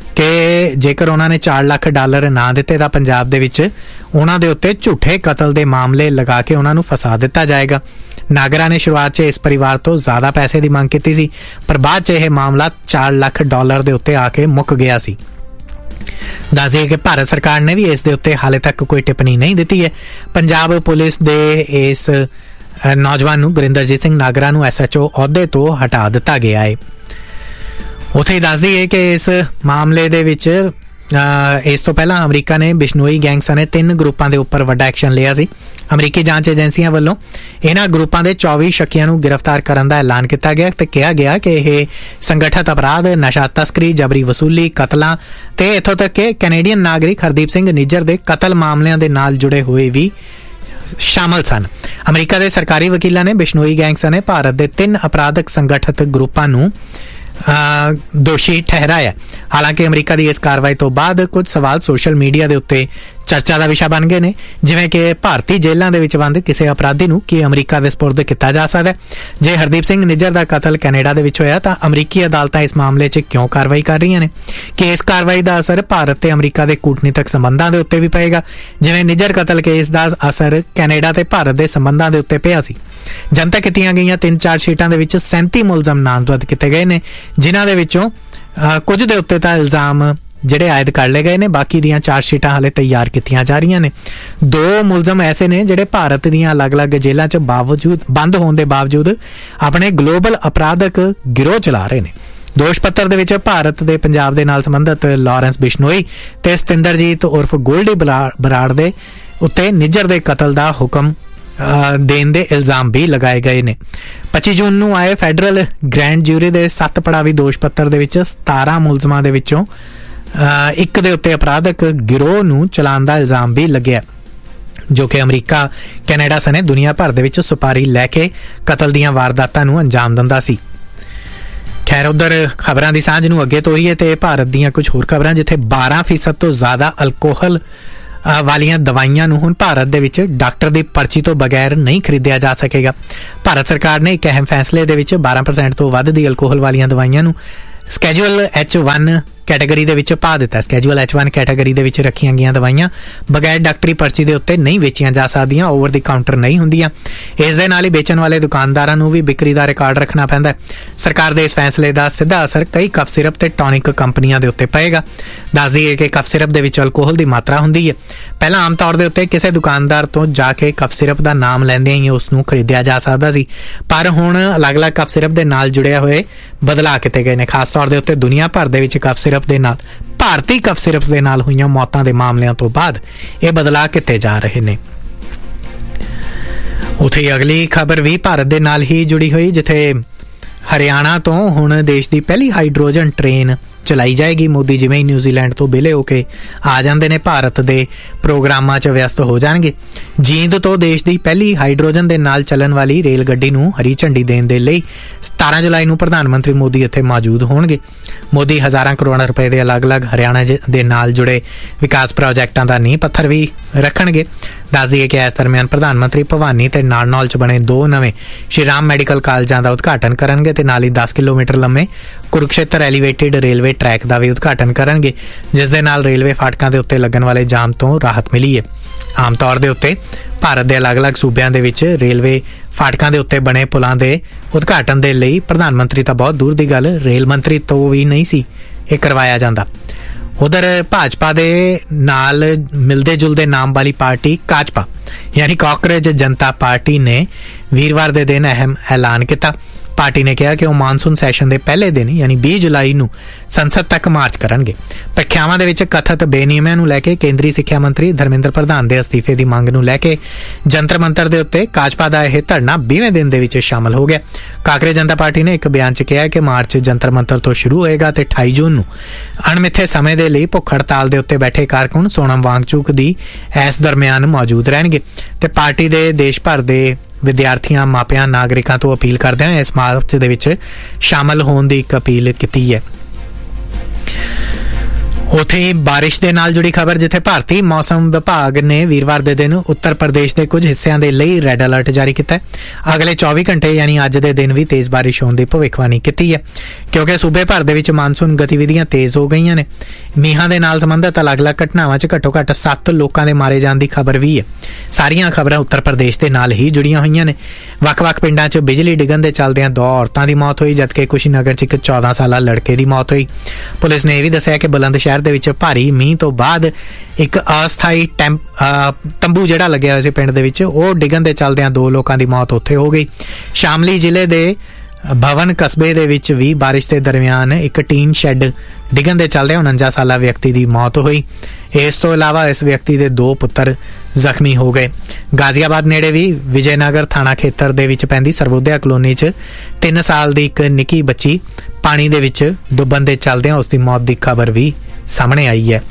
ਕਿ ਜੇਕਰ ਉਹਨਾਂ ਨੇ ਚਾਰ ਲੱਖ ਡਾਲਰ ਨਾ ਦਿੱਤੇ ਤਾਂ ਪੰਜਾਬ ਦੇ ਵਿੱਚ ਉਹਨਾਂ ਦੇ ਉੱਤੇ ਝੂਠੇ ਕਤਲ ਦੇ ਮਾਮਲੇ ਲਗਾ ਕੇ ਉਹਨਾਂ ਨੂੰ ਫਸਾ ਦਿੱਤਾ ਜਾਏਗਾ। ਨਾਗਰਾ ਨੇ ਸ਼ੁਰੂਆਤ 'ਚ ਇਸ ਪਰਿਵਾਰ ਤੋਂ ਜ਼ਿਆਦਾ ਪੈਸੇ ਦੀ ਮੰਗ ਕੀਤੀ ਸੀ, ਪਰ ਬਾਅਦ 'ਚ ਇਹ ਮਾਮਲਾ ਚਾਰ ਲੱਖ ਡਾਲਰ ਦੇ ਉੱਤੇ ਆ ਕੇ ਮੁੱਕ ਗਿਆ ਸੀ। ਦੱਸ ਦਈਏ ਕਿ ਭਾਰਤ ਸਰਕਾਰ ਨੇ ਵੀ ਇਸ ਦੇ ਉੱਤੇ ਹਾਲੇ ਤੱਕ ਕੋਈ ਟਿੱਪਣੀ ਨਹੀਂ ਦਿੱਤੀ ਹੈ। ਪੰਜਾਬ ਪੁਲਿਸ ਦੇ ਇਸ ਨੌਜਵਾਨ ਨੂੰ ਗੁਰਿੰਦਰਜੀਤ ਸਿੰਘ ਨਾਗਰਾ ਨੂੰ ਐਸ ਐਚ ਓ ਅਹੁਦੇ ਤੋਂ ਹਟਾ ਦਿੱਤਾ ਗਿਆ ਹੈ। ਉੱਥੇ ਹੀ ਦੱਸ ਦਈਏ ਕਿ ਇਸ ਮਾਮਲੇ ਦੇ ਵਿੱਚ ਇਸ ਤੋਂ ਪਹਿਲਾਂ ਅਮਰੀਕਾ ਨੇ ਬਿਸ਼ਨੋਈ ਗੈਂਗ ਸਣੇ ਤਿੰਨ ਗਰੁੱਪਾਂ ਦੇ ਉੱਪਰ ਵੱਡਾ ਐਕਸ਼ਨ ਲਿਆ ਸੀ। ਅਮਰੀਕੀ ਜਾਂਚ ਏਜੰਸੀਆਂ ਵੱਲੋਂ ਇਹਨਾਂ ਗਰੁੱਪਾਂ ਦੇ ਚੌਵੀ ਸ਼ੱਕੀਆਂ ਨੂੰ ਗ੍ਰਿਫਤਾਰ ਕਰਨ ਦਾ ਐਲਾਨ ਕੀਤਾ ਗਿਆ ਤੇ ਕਿਹਾ ਗਿਆ ਕਿ ਇਹ ਸੰਗਠਿਤ ਅਪਰਾਧ, ਨਸ਼ਾ ਤਸਕਰੀ, ਜਬਰੀ ਵਸੂਲੀ, ਕਤਲਾਂ ਤੇ ਇੱਥੋਂ ਤੱਕ ਕਿ ਕੈਨੇਡੀਅਨ ਨਾਗਰਿਕ ਹਰਦੀਪ ਸਿੰਘ ਨਿੱਜਰ ਦੇ ਕਤਲ ਮਾਮਲਿਆਂ ਦੇ ਨਾਲ ਜੁੜੇ ਹੋਏ ਵੀ ਸ਼ਾਮਲ ਸਨ। ਅਮਰੀਕਾ ਦੇ ਸਰਕਾਰੀ ਵਕੀਲਾਂ ਨੇ ਬਿਸ਼ਨੋਈ ਗੈਂਗ ਸਣੇ ਭਾਰਤ ਦੇ ਤਿੰਨ ਅਪਰਾਧਕ ਸੰਗਠਿਤ ਗਰੁੱਪਾਂ ਨੂੰ ਦੋਸ਼ੀ ਠਹਿਰਾਇਆ। ਹਾਲਾਂਕਿ ਅਮਰੀਕਾ ਦੀ ਇਸ ਕਾਰਵਾਈ ਤੋਂ ਬਾਅਦ ਕੁਝ ਸਵਾਲ ਸੋਸ਼ਲ ਮੀਡੀਆ ਦੇ ਉੱਤੇ ਚਰਚਾ ਦਾ ਵਿਸ਼ਾ ਬਣ ਗਏ ਨੇ, ਜਿਵੇਂ ਕਿ ਭਾਰਤੀ ਜੇਲ੍ਹਾਂ ਦੇ ਵਿੱਚ ਬੰਦ ਕਿਸੇ ਅਪਰਾਧੀ ਨੂੰ ਕੀ ਅਮਰੀਕਾ ਦੇ ਸਪੁਰਦ ਕੀਤਾ ਜਾ ਸਕਦਾ ਹੈ? ਜੇ ਹਰਦੀਪ ਸਿੰਘ ਨਿੱਜਰ ਦਾ ਕਤਲ ਕੈਨੇਡਾ ਦੇ ਵਿੱਚ ਹੋਇਆ ਤਾਂ ਅਮਰੀਕੀ ਅਦਾਲਤਾਂ ਇਸ ਮਾਮਲੇ 'ਚ ਕਿਉਂ ਕਾਰਵਾਈ ਕਰ ਰਹੀਆਂ ਨੇ? ਕਿ ਇਸ ਕਾਰਵਾਈ ਦਾ ਅਸਰ ਭਾਰਤ ਤੇ ਅਮਰੀਕਾ ਦੇ ਕੂਟਨੀਤਕ ਸੰਬੰਧਾਂ ਦੇ ਉੱਤੇ ਵੀ ਪਏਗਾ, ਜਿਵੇਂ ਨਿੱਜਰ ਕਤਲ ਕੇਸ ਦਾ ਅਸਰ ਕੈਨੇਡਾ ਤੇ ਭਾਰਤ ਦੇ ਸੰਬੰਧਾਂ ਦੇ ਉੱਤੇ ਪਿਆ ਸੀ। ਜਨਤਕ ਕੀਤੀਆਂ ਗਈਆਂ ਤਿੰਨ ਚਾਰ ਸ਼ੀਟਾਂ ਦੇ ਵਿੱਚ ਸੈਂਤੀ ਮੁਲਜ਼ਮ ਨਾਮਜ਼ਦ ਕੀਤੇ ਗਏ ਨੇ, ਜਿਨ੍ਹਾਂ ਦੇ ਵਿੱਚੋਂ ਕੁਝ ਦੇ ਉੱਤੇ ਤਾਂ ਇਲਜ਼ਾਮ ਜਿਹੜੇ ਆਇਦ ਕਰ ਲਏ ਗਏ ਨੇ, ਬਾਕੀ ਦੀਆਂ ਚਾਰ ਸ਼ੀਟਾਂ ਹਾਲੇ ਤਿਆਰ ਕੀਤੀਆਂ ਜਾ ਰਹੀਆਂ ਨੇ। ਦੋ ਮੁਲਜ਼ਮ ਐਸੇ ਨੇ ਜਿਹੜੇ ਭਾਰਤ ਦੀਆਂ ਅਲੱਗ-ਅਲੱਗ ਜੇਲ੍ਹਾਂ 'ਚ ਬਾਵਜੂਦ ਬੰਦ ਹੋਣ ਦੇ ਬਾਵਜੂਦ ਆਪਣੇ ਗਲੋਬਲ ਅਪਰਾਧਕ ਗਿਰੋਹ ਚਲਾ ਰਹੇ ਨੇ। ਦੋਸ਼ ਪੱਤਰ ਦੇ ਵਿੱਚ ਭਾਰਤ ਦੇ ਪੰਜਾਬ ਦੇ ਨਾਲ ਸੰਬੰਧਿਤ ਲਾਰੈਂਸ ਬਿਸ਼ਨੋਈ ਤੇ ਸਤਿੰਦਰਜੀਤ ਉਰਫ ਗੋਲਡੀ ਬਰਾੜ ਦੇ ਉੱਤੇ ਨਿੱਜਰ ਦੇ ਕਤਲ ਦਾ ਹੁਕਮ ਦੇਣ ਦੇ ਇਲਜ਼ਾਮ ਵੀ ਲਗਾਏ ਗਏ ਨੇ। ਪੱਚੀ ਜੂਨ ਨੂੰ ਆਏ ਫੈਡਰਲ ਗ੍ਰੈਂਡ ਜਿਊਰੀ ਦੇ ਸੱਤ ਪੜਾਵੀ ਦੋਸ਼ ਪੱਤਰ ਦੇ ਵਿੱਚ ਸਤਾਰਾਂ ਮੁਲਜ਼ਮਾਂ ਦੇ ਵਿੱਚੋਂ ਇੱਕ ਦੇ ਉੱਤੇ ਅਪਰਾਧਕ ਗਿਰੋਹ ਨੂੰ ਚਲਾਉਣ ਦਾ ਇਲਜ਼ਾਮ ਵੀ ਲੱਗਿਆ, ਜੋ ਕਿ ਅਮਰੀਕਾ, ਕੈਨੇਡਾ ਸਣੇ ਦੁਨੀਆ ਭਰ ਦੇ ਵਿੱਚ ਸੁਪਾਰੀ ਲੈ ਕੇ ਕਤਲ ਦੀਆਂ ਵਾਰਦਾਤਾਂ ਨੂੰ ਅੰਜਾਮ ਦਿੰਦਾ ਸੀ। ਖੈਰ, ਉਧਰ ਖਬਰਾਂ ਦੀ ਸਾਂਝ ਨੂੰ ਅੱਗੇ ਤੋਰੀਏ ਤੇ ਭਾਰਤ ਦੀਆਂ ਕੁਝ ਹੋਰ ਖਬਰਾਂ, ਜਿੱਥੇ ਬਾਰਾਂ ਫੀਸਦ ਤੋਂ ਜ਼ਿਆਦਾ ਅਲਕੋਹਲ ਵਾਲੀਆਂ ਦਵਾਈਆਂ ਨੂੰ ਹੁਣ ਭਾਰਤ ਦੇ ਵਿੱਚ ਡਾਕਟਰ ਦੀ ਪਰਚੀ ਤੋਂ ਬਗੈਰ ਨਹੀਂ ਖਰੀਦਿਆ ਜਾ ਸਕੇਗਾ। ਭਾਰਤ ਸਰਕਾਰ ਨੇ ਇੱਕ ਅਹਿਮ ਫੈਸਲੇ ਦੇ ਵਿੱਚ ਬਾਰਾਂ ਪਰਸੈਂਟ ਤੋਂ ਵੱਧ ਦੀ ਅਲਕੋਹਲ ਵਾਲੀਆਂ ਦਵਾਈਆਂ ਨੂੰ ਸਕੈਜੂਅਲ ਐਚ ਵਨ ਕੈਟਾਗਰੀ ਦੇ ਵਿੱਚ ਪਾ ਦਿੱਤਾ। ਸਕੈਜੂਅਲ ਐਚ ਵਨ ਕੈਟਾਗਰੀ ਦੇ ਵਿੱਚ ਰੱਖੀਆਂ ਗਈਆਂ ਦਵਾਈਆਂ ਬਗੈਰ ਡਾਕਟਰੀ ਪਰਚੀ ਦੇ ਉੱਤੇ ਨਹੀਂ ਵੇਚੀਆਂ ਜਾ ਸਕਦੀਆਂ, ਓਵਰ ਦੀ ਕਾਊਂਟਰ ਨਹੀਂ ਹੁੰਦੀਆਂ। ਇਸ ਦੇ ਨਾਲ ਹੀ ਵੇਚਣ ਵਾਲੇ ਦੁਕਾਨਦਾਰਾਂ ਨੂੰ ਵੀ ਵਿਕਰੀ ਦਾ ਰਿਕਾਰਡ ਰੱਖਣਾ ਪੈਂਦਾ। ਸਰਕਾਰ ਦੇ ਇਸ ਫੈਸਲੇ ਦਾ ਸਿੱਧਾ ਅਸਰ ਕਈ ਕਫ ਸਿਰਪ ਤੇ ਟੌਨਿਕ ਕੰਪਨੀਆਂ ਦੇ ਉੱਤੇ ਪਏਗਾ। ਦੱਸ ਦਈਏ ਕਿ ਕਫ ਸਿਰਪ ਦੇ ਵਿੱਚ ਅਲਕੋਹਲ ਦੀ ਮਾਤਰਾ ਹੁੰਦੀ ਹੈ। ਪਹਿਲਾਂ ਆਮ ਤੌਰ ਦੇ ਉੱਤੇ ਕਿਸੇ ਦੁਕਾਨਦਾਰ ਤੋਂ ਜਾ ਕੇ ਕਫ ਸਿਰਪ ਦਾ ਨਾਮ ਲੈਂਦਿਆਂ ਹੀ ਉਸ ਨੂੰ ਖਰੀਦਿਆ ਜਾ ਸਕਦਾ ਸੀ, ਪਰ ਹੁਣ ਅਲੱਗ-ਅਲੱਗ ਕਫ ਸਿਰਪ ਦੇ ਨਾਲ ਜੁੜਿਆ ਹੋਏ ਬਦਲਾਅ ਕੀਤੇ ਗਏ ਨੇ। ਖਾਸ ਤੌਰ ਦੇ ਉੱਤੇ ਦੁਨੀਆ ਭਰ ਦੇ ਵਿੱਚ ਕਫ ਸਿਰਪ ਦੇ ਨਾਲ ਭਾਰਤੀ ਕਫ ਸਿਰਪ ਦੇ ਨਾਲ ਹੋਈਆਂ ਮੌਤਾਂ ਦੇ ਮਾਮਲਿਆਂ ਤੋਂ ਬਾਅਦ ਇਹ ਬਦਲਾਅ ਕੀਤੇ ਜਾ ਰਹੇ ਨੇ। ਉੱਥੇ ਅਗਲੀ ਖਬਰ ਵੀ ਭਾਰਤ ਦੇ ਨਾਲ ਹੀ ਜੁੜੀ ਹੋਈ, ਜਿੱਥੇ ਹਰਿਆਣਾ ਤੋਂ ਹੁਣ ਦੇਸ਼ ਦੀ ਪਹਿਲੀ ਹਾਈਡਰੋਜਨ ਟ੍ਰੇਨ ਚਲਾਈ ਜਾਏਗੀ। ਮੋਦੀ ਜਿਵੇਂ ਹੀ ਨਿਊਜ਼ੀਲੈਂਡ ਤੋਂ ਵਿਹਲੇ ਹੋ ਕੇ ਆ ਜਾਂਦੇ ਨੇ, ਭਾਰਤ ਦੇ ਪ੍ਰੋਗਰਾਮਾਂ 'ਚ ਵਿਅਸਤ ਹੋ ਜਾਣਗੇ। ਜੀਂਦ ਤੋਂ ਦੇਸ਼ ਦੀ ਪਹਿਲੀ ਹਾਈਡਰੋਜਨ ਦੇ ਨਾਲ ਚੱਲਣ ਵਾਲੀ ਰੇਲ ਗੱਡੀ ਨੂੰ ਹਰੀ ਝੰਡੀ ਦੇਣ ਦੇ ਲਈ ਸਤਾਰਾਂ ਜੁਲਾਈ ਨੂੰ ਪ੍ਰਧਾਨ ਮੰਤਰੀ ਮੋਦੀ ਇੱਥੇ ਮੌਜੂਦ ਹੋਣਗੇ। ਮੋਦੀ ਹਜ਼ਾਰਾਂ ਕਰੋੜ ਰੁਪਏ ਦੇ ਅਲੱਗ-ਅਲੱਗ ਹਰਿਆਣਾ ਦੇ ਨਾਲ ਜੁੜੇ ਵਿਕਾਸ ਪ੍ਰੋਜੈਕਟਾਂ ਦਾ ਨੀਂਹ ਪੱਥਰ ਵੀ ਰੱਖਣਗੇ। ਦੱਸ ਦਈਏ ਕਿ ਇਸ ਦਰਮਿਆਨ ਪ੍ਰਧਾਨ ਮੰਤਰੀ ਭਵਾਨੀ ਤੇ ਨਾਰਨੌਲ 'ਚ ਬਣੇ ਦੋ ਨਵੇਂ ਸ਼੍ਰੀ ਰਾਮ ਮੈਡੀਕਲ ਕਾਲਜਾਂ ਦਾ ਉਦਘਾਟਨ ਕਰਨਗੇ ਤੇ ਨਾਲ ਹੀ ਦਸ ਕਿਲੋਮੀਟਰ ਲੰਮੇ ਕੁਰੂਕਸ਼ੇਤਰ ਐਲੀਵੇਟਿਡ ਰੇਲਵੇ ਟਰੈਕ ਦਾ ਵੀ ਉਦਘਾਟਨ ਕਰਨਗੇ, ਜਿਸ ਦੇ ਨਾਲ ਰੇਲਵੇ ਫਾਟਕਾਂ ਦੇ ਉੱਤੇ ਲੱਗਣ ਵਾਲੇ ਜਾਮ ਤੋਂ ਰਾਹਤ ਮਿਲੀ ਹੈ। ਆਮ ਤੌਰ ਦੇ ਉੱਤੇ ਭਾਰਤ ਦੇ ਅਲੱਗ-ਅਲੱਗ ਸੂਬਿਆਂ ਦੇ ਵਿੱਚ ਰੇਲਵੇ ਫਾਟਕਾਂ ਦੇ ਉੱਤੇ ਬਣੇ ਪੁਲਾਂ ਦੇ ਉਦਘਾਟਨ ਦੇ ਲਈ ਪ੍ਰਧਾਨ ਮੰਤਰੀ ਤਾਂ ਬਹੁਤ ਦੂਰ ਦੀ ਗੱਲ, ਰੇਲ ਮੰਤਰੀ ਤੋਂ ਵੀ ਨਹੀਂ ਸੀ ਇਹ ਕਰਵਾਇਆ ਜਾਂਦਾ। ਉਧਰ ਭਾਜਪਾ ਦੇ ਨਾਲ ਮਿਲਦੇ ਜੁਲਦੇ ਨਾਮ ਵਾਲੀ ਪਾਰਟੀ ਕਾਜਪਾ ਯਾਨੀ ਕਾਕਰੋਚ ਜਨਤਾ ਪਾਰਟੀ ਨੇ ਵੀਰਵਾਰ ਦੇ ਦਿਨ ਅਹਿਮ ਐਲਾਨ ਕੀਤਾ। ਪਾਰਟੀ ਨੇ ਕਿਹਾ ਕਿ ਉਹ ਮਾਨਸੂਨ ਸੈਸ਼ਨ ਦੇ ਪਹਿਲੇ ਦਿਨ ਯਾਨੀ ਵੀਹ ਜੁਲਾਈ ਨੂੰ ਸੰਸਦ ਤੱਕ ਮਾਰਚ ਕਰਨਗੇ। ਪ੍ਰੀਖਿਆਵਾਂ ਦੇ ਵਿੱਚ ਕਥਿਤ ਬੇਨਿਯਮੀਆਂ ਨੂੰ ਲੈ ਕੇ ਕੇਂਦਰੀ ਸਿੱਖਿਆ ਮੰਤਰੀ ਧਰਮਿੰਦਰ ਪ੍ਰਧਾਨ ਦੇ ਅਸਤੀਫੇ ਦੀ ਮੰਗ ਨੂੰ ਲੈ ਕੇ ਜੰਤਰ ਮੰਤਰ ਦੇ ਉੱਤੇ ਕਾਜਪਾ ਦਾ ਇਹ ਧਰਨਾ ਵੀਹਵੇਂ ਦਿਨ ਦੇ ਵਿੱਚ ਸ਼ਾਮਲ ਹੋ ਗਿਆ। ਕਾਂਗਰਸ ਜਨਤਾ ਪਾਰਟੀ ਨੇ ਇੱਕ ਬਿਆਨ 'ਚ ਕਿਹਾ ਕਿ ਮਾਰਚ ਜੰਤਰ ਮੰਤਰ ਤੋਂ ਸ਼ੁਰੂ ਹੋਏਗਾ ਤੇ ਅਠਾਈ ਜੂਨ ਨੂੰ ਅਣਮਿੱਥੇ ਸਮੇਂ ਦੇ ਲਈ ਭੁੱਖ ਹੜਤਾਲ ਦੇ ਉੱਤੇ ਬੈਠੇ ਕਾਰਕੁਨ ਸੋਨਮ ਵਾਂਗਚੁਕ ਦੀ ਇਸ ਦਰਮਿਆਨ ਮੌਜੂਦ ਰਹਿਣਗੇ ਤੇ ਪਾਰਟੀ ਦੇ ਦੇਸ਼ ਭਰ ਦੇ ਵਿਦਿਆਰਥੀਆਂ, ਮਾਪਿਆਂ, ਨਾਗਰਿਕਾਂ ਤੋਂ ਅਪੀਲ ਕਰਦੇ ਹੋਏ ਇਸ ਮਾਰਚ ਦੇ ਵਿੱਚ ਸ਼ਾਮਲ ਹੋਣ ਦੀ ਇੱਕ ਅਪੀਲ ਕੀਤੀ ਹੈ। ਉੱਥੇ ਹੀ ਬਾਰਿਸ਼ ਦੇ ਨਾਲ ਜੁੜੀ ਖਬਰ, ਜਿੱਥੇ ਭਾਰਤੀ ਮੌਸਮ ਵਿਭਾਗ ਨੇ ਵੀਰਵਾਰ ਦੇ ਦਿਨ ਉੱਤਰ ਪ੍ਰਦੇਸ਼ ਦੇ ਕੁਝ ਹਿੱਸਿਆਂ ਦੇ ਲਈ ਰੈੱਡ ਅਲਰਟ ਜਾਰੀ ਕੀਤਾ ਹੈ। ਅਗਲੇ ਚੌਵੀ ਘੰਟੇ ਯਾਨੀ ਅੱਜ ਦੇ ਦਿਨ ਵੀ ਤੇਜ਼ ਬਾਰਿਸ਼ ਹੋਣ ਦੀ ਭਵਿੱਖਬਾਣੀ ਕੀਤੀ ਹੈ, ਕਿਉਂਕਿ ਸੂਬੇ ਭਰ ਦੇ ਵਿੱਚ ਮਾਨਸੂਨ ਗਤੀਵਿਧੀਆਂ ਤੇਜ਼ ਹੋ ਗਈਆਂ ਨੇ। ਮੀਂਹਾਂ ਦੇ ਨਾਲ ਸੰਬੰਧਿਤ ਅਲੱਗ-ਅਲੱਗ ਘਟਨਾਵਾਂ 'ਚ ਘੱਟੋ ਘੱਟ ਸੱਤ ਲੋਕਾਂ ਦੇ ਮਾਰੇ ਜਾਣ ਦੀ ਖਬਰ ਵੀ ਹੈ। ਸਾਰੀਆਂ ਖਬਰਾਂ ਉੱਤਰ ਪ੍ਰਦੇਸ਼ ਦੇ ਨਾਲ ਹੀ ਜੁੜੀਆਂ ਹੋਈਆਂ ਨੇ। ਵੱਖ-ਵੱਖ ਪਿੰਡਾਂ 'ਚ ਬਿਜਲੀ ਡਿੱਗਣ ਦੇ ਚੱਲਦਿਆਂ ਦੋ ਔਰਤਾਂ ਦੀ ਮੌਤ ਹੋਈ, ਜਦਕਿ ਕੁਸ਼ੀਨਗਰ 'ਚ ਇੱਕ ਚੌਦਾਂ ਸਾਲਾ ਲੜਕੇ ਦੀ ਮੌਤ ਹੋਈ। ਪੁਲਿਸ ਨੇ ਇਹ ਵੀ ਦੱਸਿਆ ਕਿ ਬੁਲੰਦ ਸ਼ਹਿਰ ਦੇ ਵਿੱਚ ਭਾਰੀ ਮੀਂਹ ਤੋਂ ਬਾਅਦ ਇੱਕ ਅਸਥਾਈ ਤੰਬੂ ਜਿਹੜਾ ਲੱਗਿਆ ਹੋਇਆ ਸੀ ਪਿੰਡ ਦੇ ਵਿੱਚ, ਉਹ ਡਿੱਗਣ ਦੇ ਚੱਲਦਿਆਂ ਦੋ ਲੋਕਾਂ ਦੀ ਮੌਤ ਉੱਥੇ ਹੋ ਗਈ। ਸ਼ਾਮਲੀ ਜ਼ਿਲ੍ਹੇ ਦੇ ਭਵਨ ਕਸਬੇ ਦੇ ਵਿੱਚ ਵੀ ਬਾਰਿਸ਼ ਦੇ ਦਰਮਿਆਨ ਇੱਕ ਟੀਨ ਸ਼ੈੱਡ ਡਿੱਗਣ ਦੇ ਚੱਲਦੇ ਉਨੰਜਾ ਸਾਲਾ ਵਿਅਕਤੀ ਦੀ ਮੌਤ ਹੋਈ। ਇਸ ਤੋਂ ਇਲਾਵਾ ਇਸ ਵਿਅਕਤੀ ਦੇ ਦੋ ਪੁੱਤਰ ਜ਼ਖਮੀ ਹੋ ਗਏ। ਗਾਜ਼ੀਆਬਾਦ ਨੇੜੇ ਵੀ ਵਿਜੇਨਗਰ ਥਾਣਾ ਖੇਤਰ ਦੇ ਵਿੱਚ ਪੈਂਦੀ ਸਰਵੋਦਿਆ ਕਲੋਨੀ 'ਚ ਤਿੰਨ ਸਾਲ ਦੀ ਇੱਕ ਨਿੱਕੀ ਬੱਚੀ ਪਾਣੀ ਦੇ ਵਿੱਚ ਡੁੱਬਣ ਦੇ ਚੱਲਦਿਆਂ ਉਸ ਦੀ ਮੌਤ ਦੀ ਖਬਰ ਵੀ ਸਾਹਮਣੇ ਆਈ ਹੈ।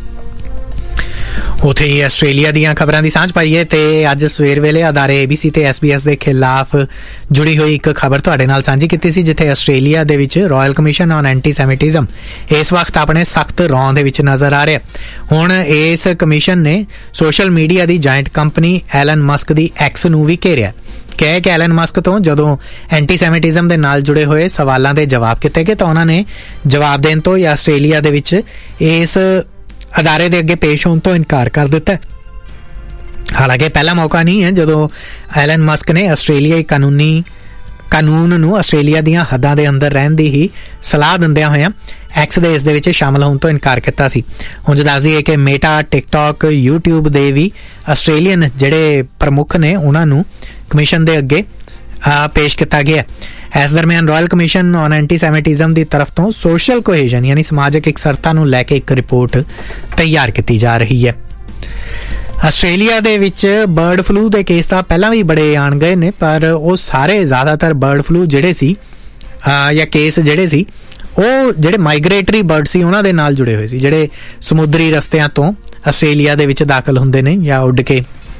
ਉੱਥੇ ਹੀ ਆਸਟ੍ਰੇਲੀਆ ਦੀਆਂ ਖਬਰਾਂ ਦੀ ਸਾਂਝ ਪਾਈਏ ਤੇ ਅੱਜ ਸਵੇਰ ਵੇਲੇ ਅਦਾਰੇ ਏ ਬੀ ਸੀ ਤੇ ਐਸ ਬੀ ਐਸ ਦੇ ਖਿਲਾਫ ਜੁੜੀ ਹੋਈ ਇੱਕ ਖਬਰ ਤੁਹਾਡੇ ਨਾਲ ਸਾਂਝੀ ਕੀਤੀ ਸੀ, ਜਿੱਥੇ ਆਸਟ੍ਰੇਲੀਆ ਦੇ ਵਿੱਚ ਰਾਇਲ ਕਮਿਸ਼ਨ ਔਨ ਐਂਟੀ ਸੈਮਿਟਿਜ਼ਮ ਇਸ ਵਕਤ ਆਪਣੇ ਸਖਤ ਰੌਂ ਦੇ ਵਿੱਚ ਨਜ਼ਰ ਆ ਰਿਹਾ। ਹੁਣ ਇਸ ਕਮਿਸ਼ਨ ਨੇ ਸੋਸ਼ਲ ਮੀਡੀਆ ਦੀ ਜਾਇੰਟ ਕੰਪਨੀ ਐਲਨ ਮਸਕ ਦੀ ਐਕਸ ਨੂੰ ਵੀ ਘੇਰਿਆ। ਕਹੇ ਕਿ ਐਲਨ ਮਸਕ ਤੋਂ ਜਦੋਂ ਐਂਟੀ ਸੈਮਿਟਿਜ਼ਮ ਦੇ ਨਾਲ ਜੁੜੇ ਹੋਏ ਸਵਾਲਾਂ ਦੇ ਜਵਾਬ ਕੀਤੇ ਗਏ ਤਾਂ ਉਹਨਾਂ ਨੇ ਜਵਾਬ ਦੇਣ ਤੋਂ ਜਾਂ ਆਸਟ੍ਰੇਲੀਆ ਦੇ ਵਿੱਚ ਇਸ ਅਦਾਰੇ ਦੇ ਅੱਗੇ ਪੇਸ਼ ਹੋਣ ਤੋਂ ਇਨਕਾਰ ਕਰ ਦਿੱਤਾ। ਹਾਲਾਂਕਿ ਪਹਿਲਾ ਮੌਕਾ ਨਹੀਂ ਹੈ ਜਦੋਂ ਐਲਨ ਮਸਕ ਨੇ ਆਸਟ੍ਰੇਲੀਆਈ ਕਾਨੂੰਨੀ ਕਾਨੂੰਨ ਨੂੰ ਆਸਟ੍ਰੇਲੀਆ ਦੀਆਂ ਹੱਦਾਂ ਦੇ ਅੰਦਰ ਰਹਿਣ ਦੀ ਹੀ ਸਲਾਹ ਦਿੰਦਿਆਂ ਹੋਇਆਂ ਐਕਸ ਦੇ ਇਸ ਦੇ ਵਿੱਚ ਸ਼ਾਮਲ ਹੋਣ ਤੋਂ ਇਨਕਾਰ ਕੀਤਾ ਸੀ। ਹੁਣ ਦੱਸ ਦਈਏ ਕਿ ਮੇਟਾ, ਟਿਕਟੌਕ, ਯੂਟਿਊਬ ਦੇ ਵੀ ਆਸਟ੍ਰੇਲੀਅਨ ਜਿਹੜੇ ਪ੍ਰਮੁੱਖ ਨੇ ਉਹਨਾਂ ਨੂੰ ਕਮਿਸ਼ਨ ਦੇ ਅੱਗੇ ਪੇਸ਼ ਕੀਤਾ ਗਿਆ। ਇਸ ਦਰਮਿਆਨ ਰਾਇਲ ਕਮਿਸ਼ਨ ਔਨ ਐਂਟੀ ਸੈਮਿਟਿਜ਼ਮ ਦੀ ਤਰਫ ਤੋਂ ਸੋਸ਼ਲ ਕੋਹੇਜ਼ਨ ਯਾਨੀ ਸਮਾਜਿਕ ਇਕਸਰਤਾ ਨੂੰ ਲੈ ਕੇ ਇੱਕ ਰਿਪੋਰਟ ਤਿਆਰ ਕੀਤੀ ਜਾ ਰਹੀ ਹੈ। ਆਸਟ੍ਰੇਲੀਆ ਦੇ ਵਿੱਚ ਬਰਡ ਫਲੂ ਦੇ ਕੇਸ ਤਾਂ ਪਹਿਲਾਂ ਵੀ ਬੜੇ ਆਣ ਗਏ ਨੇ, ਪਰ ਉਹ ਸਾਰੇ ਜ਼ਿਆਦਾਤਰ ਬਰਡ ਫਲੂ ਜਿਹੜੇ ਸੀ ਜਾਂ ਕੇਸ ਜਿਹੜੇ ਸੀ ਉਹ ਜਿਹੜੇ ਮਾਈਗ੍ਰੇਟਰੀ ਬਰਡ ਸੀ ਉਹਨਾਂ ਦੇ ਨਾਲ ਜੁੜੇ ਹੋਏ ਸੀ, ਜਿਹੜੇ ਸਮੁੰਦਰੀ ਰਸਤਿਆਂ ਤੋਂ ਆਸਟ੍ਰੇਲੀਆ ਦੇ ਵਿੱਚ ਦਾਖਲ ਹੁੰਦੇ ਨੇ ਜਾਂ ਉੱਡ ਕੇ।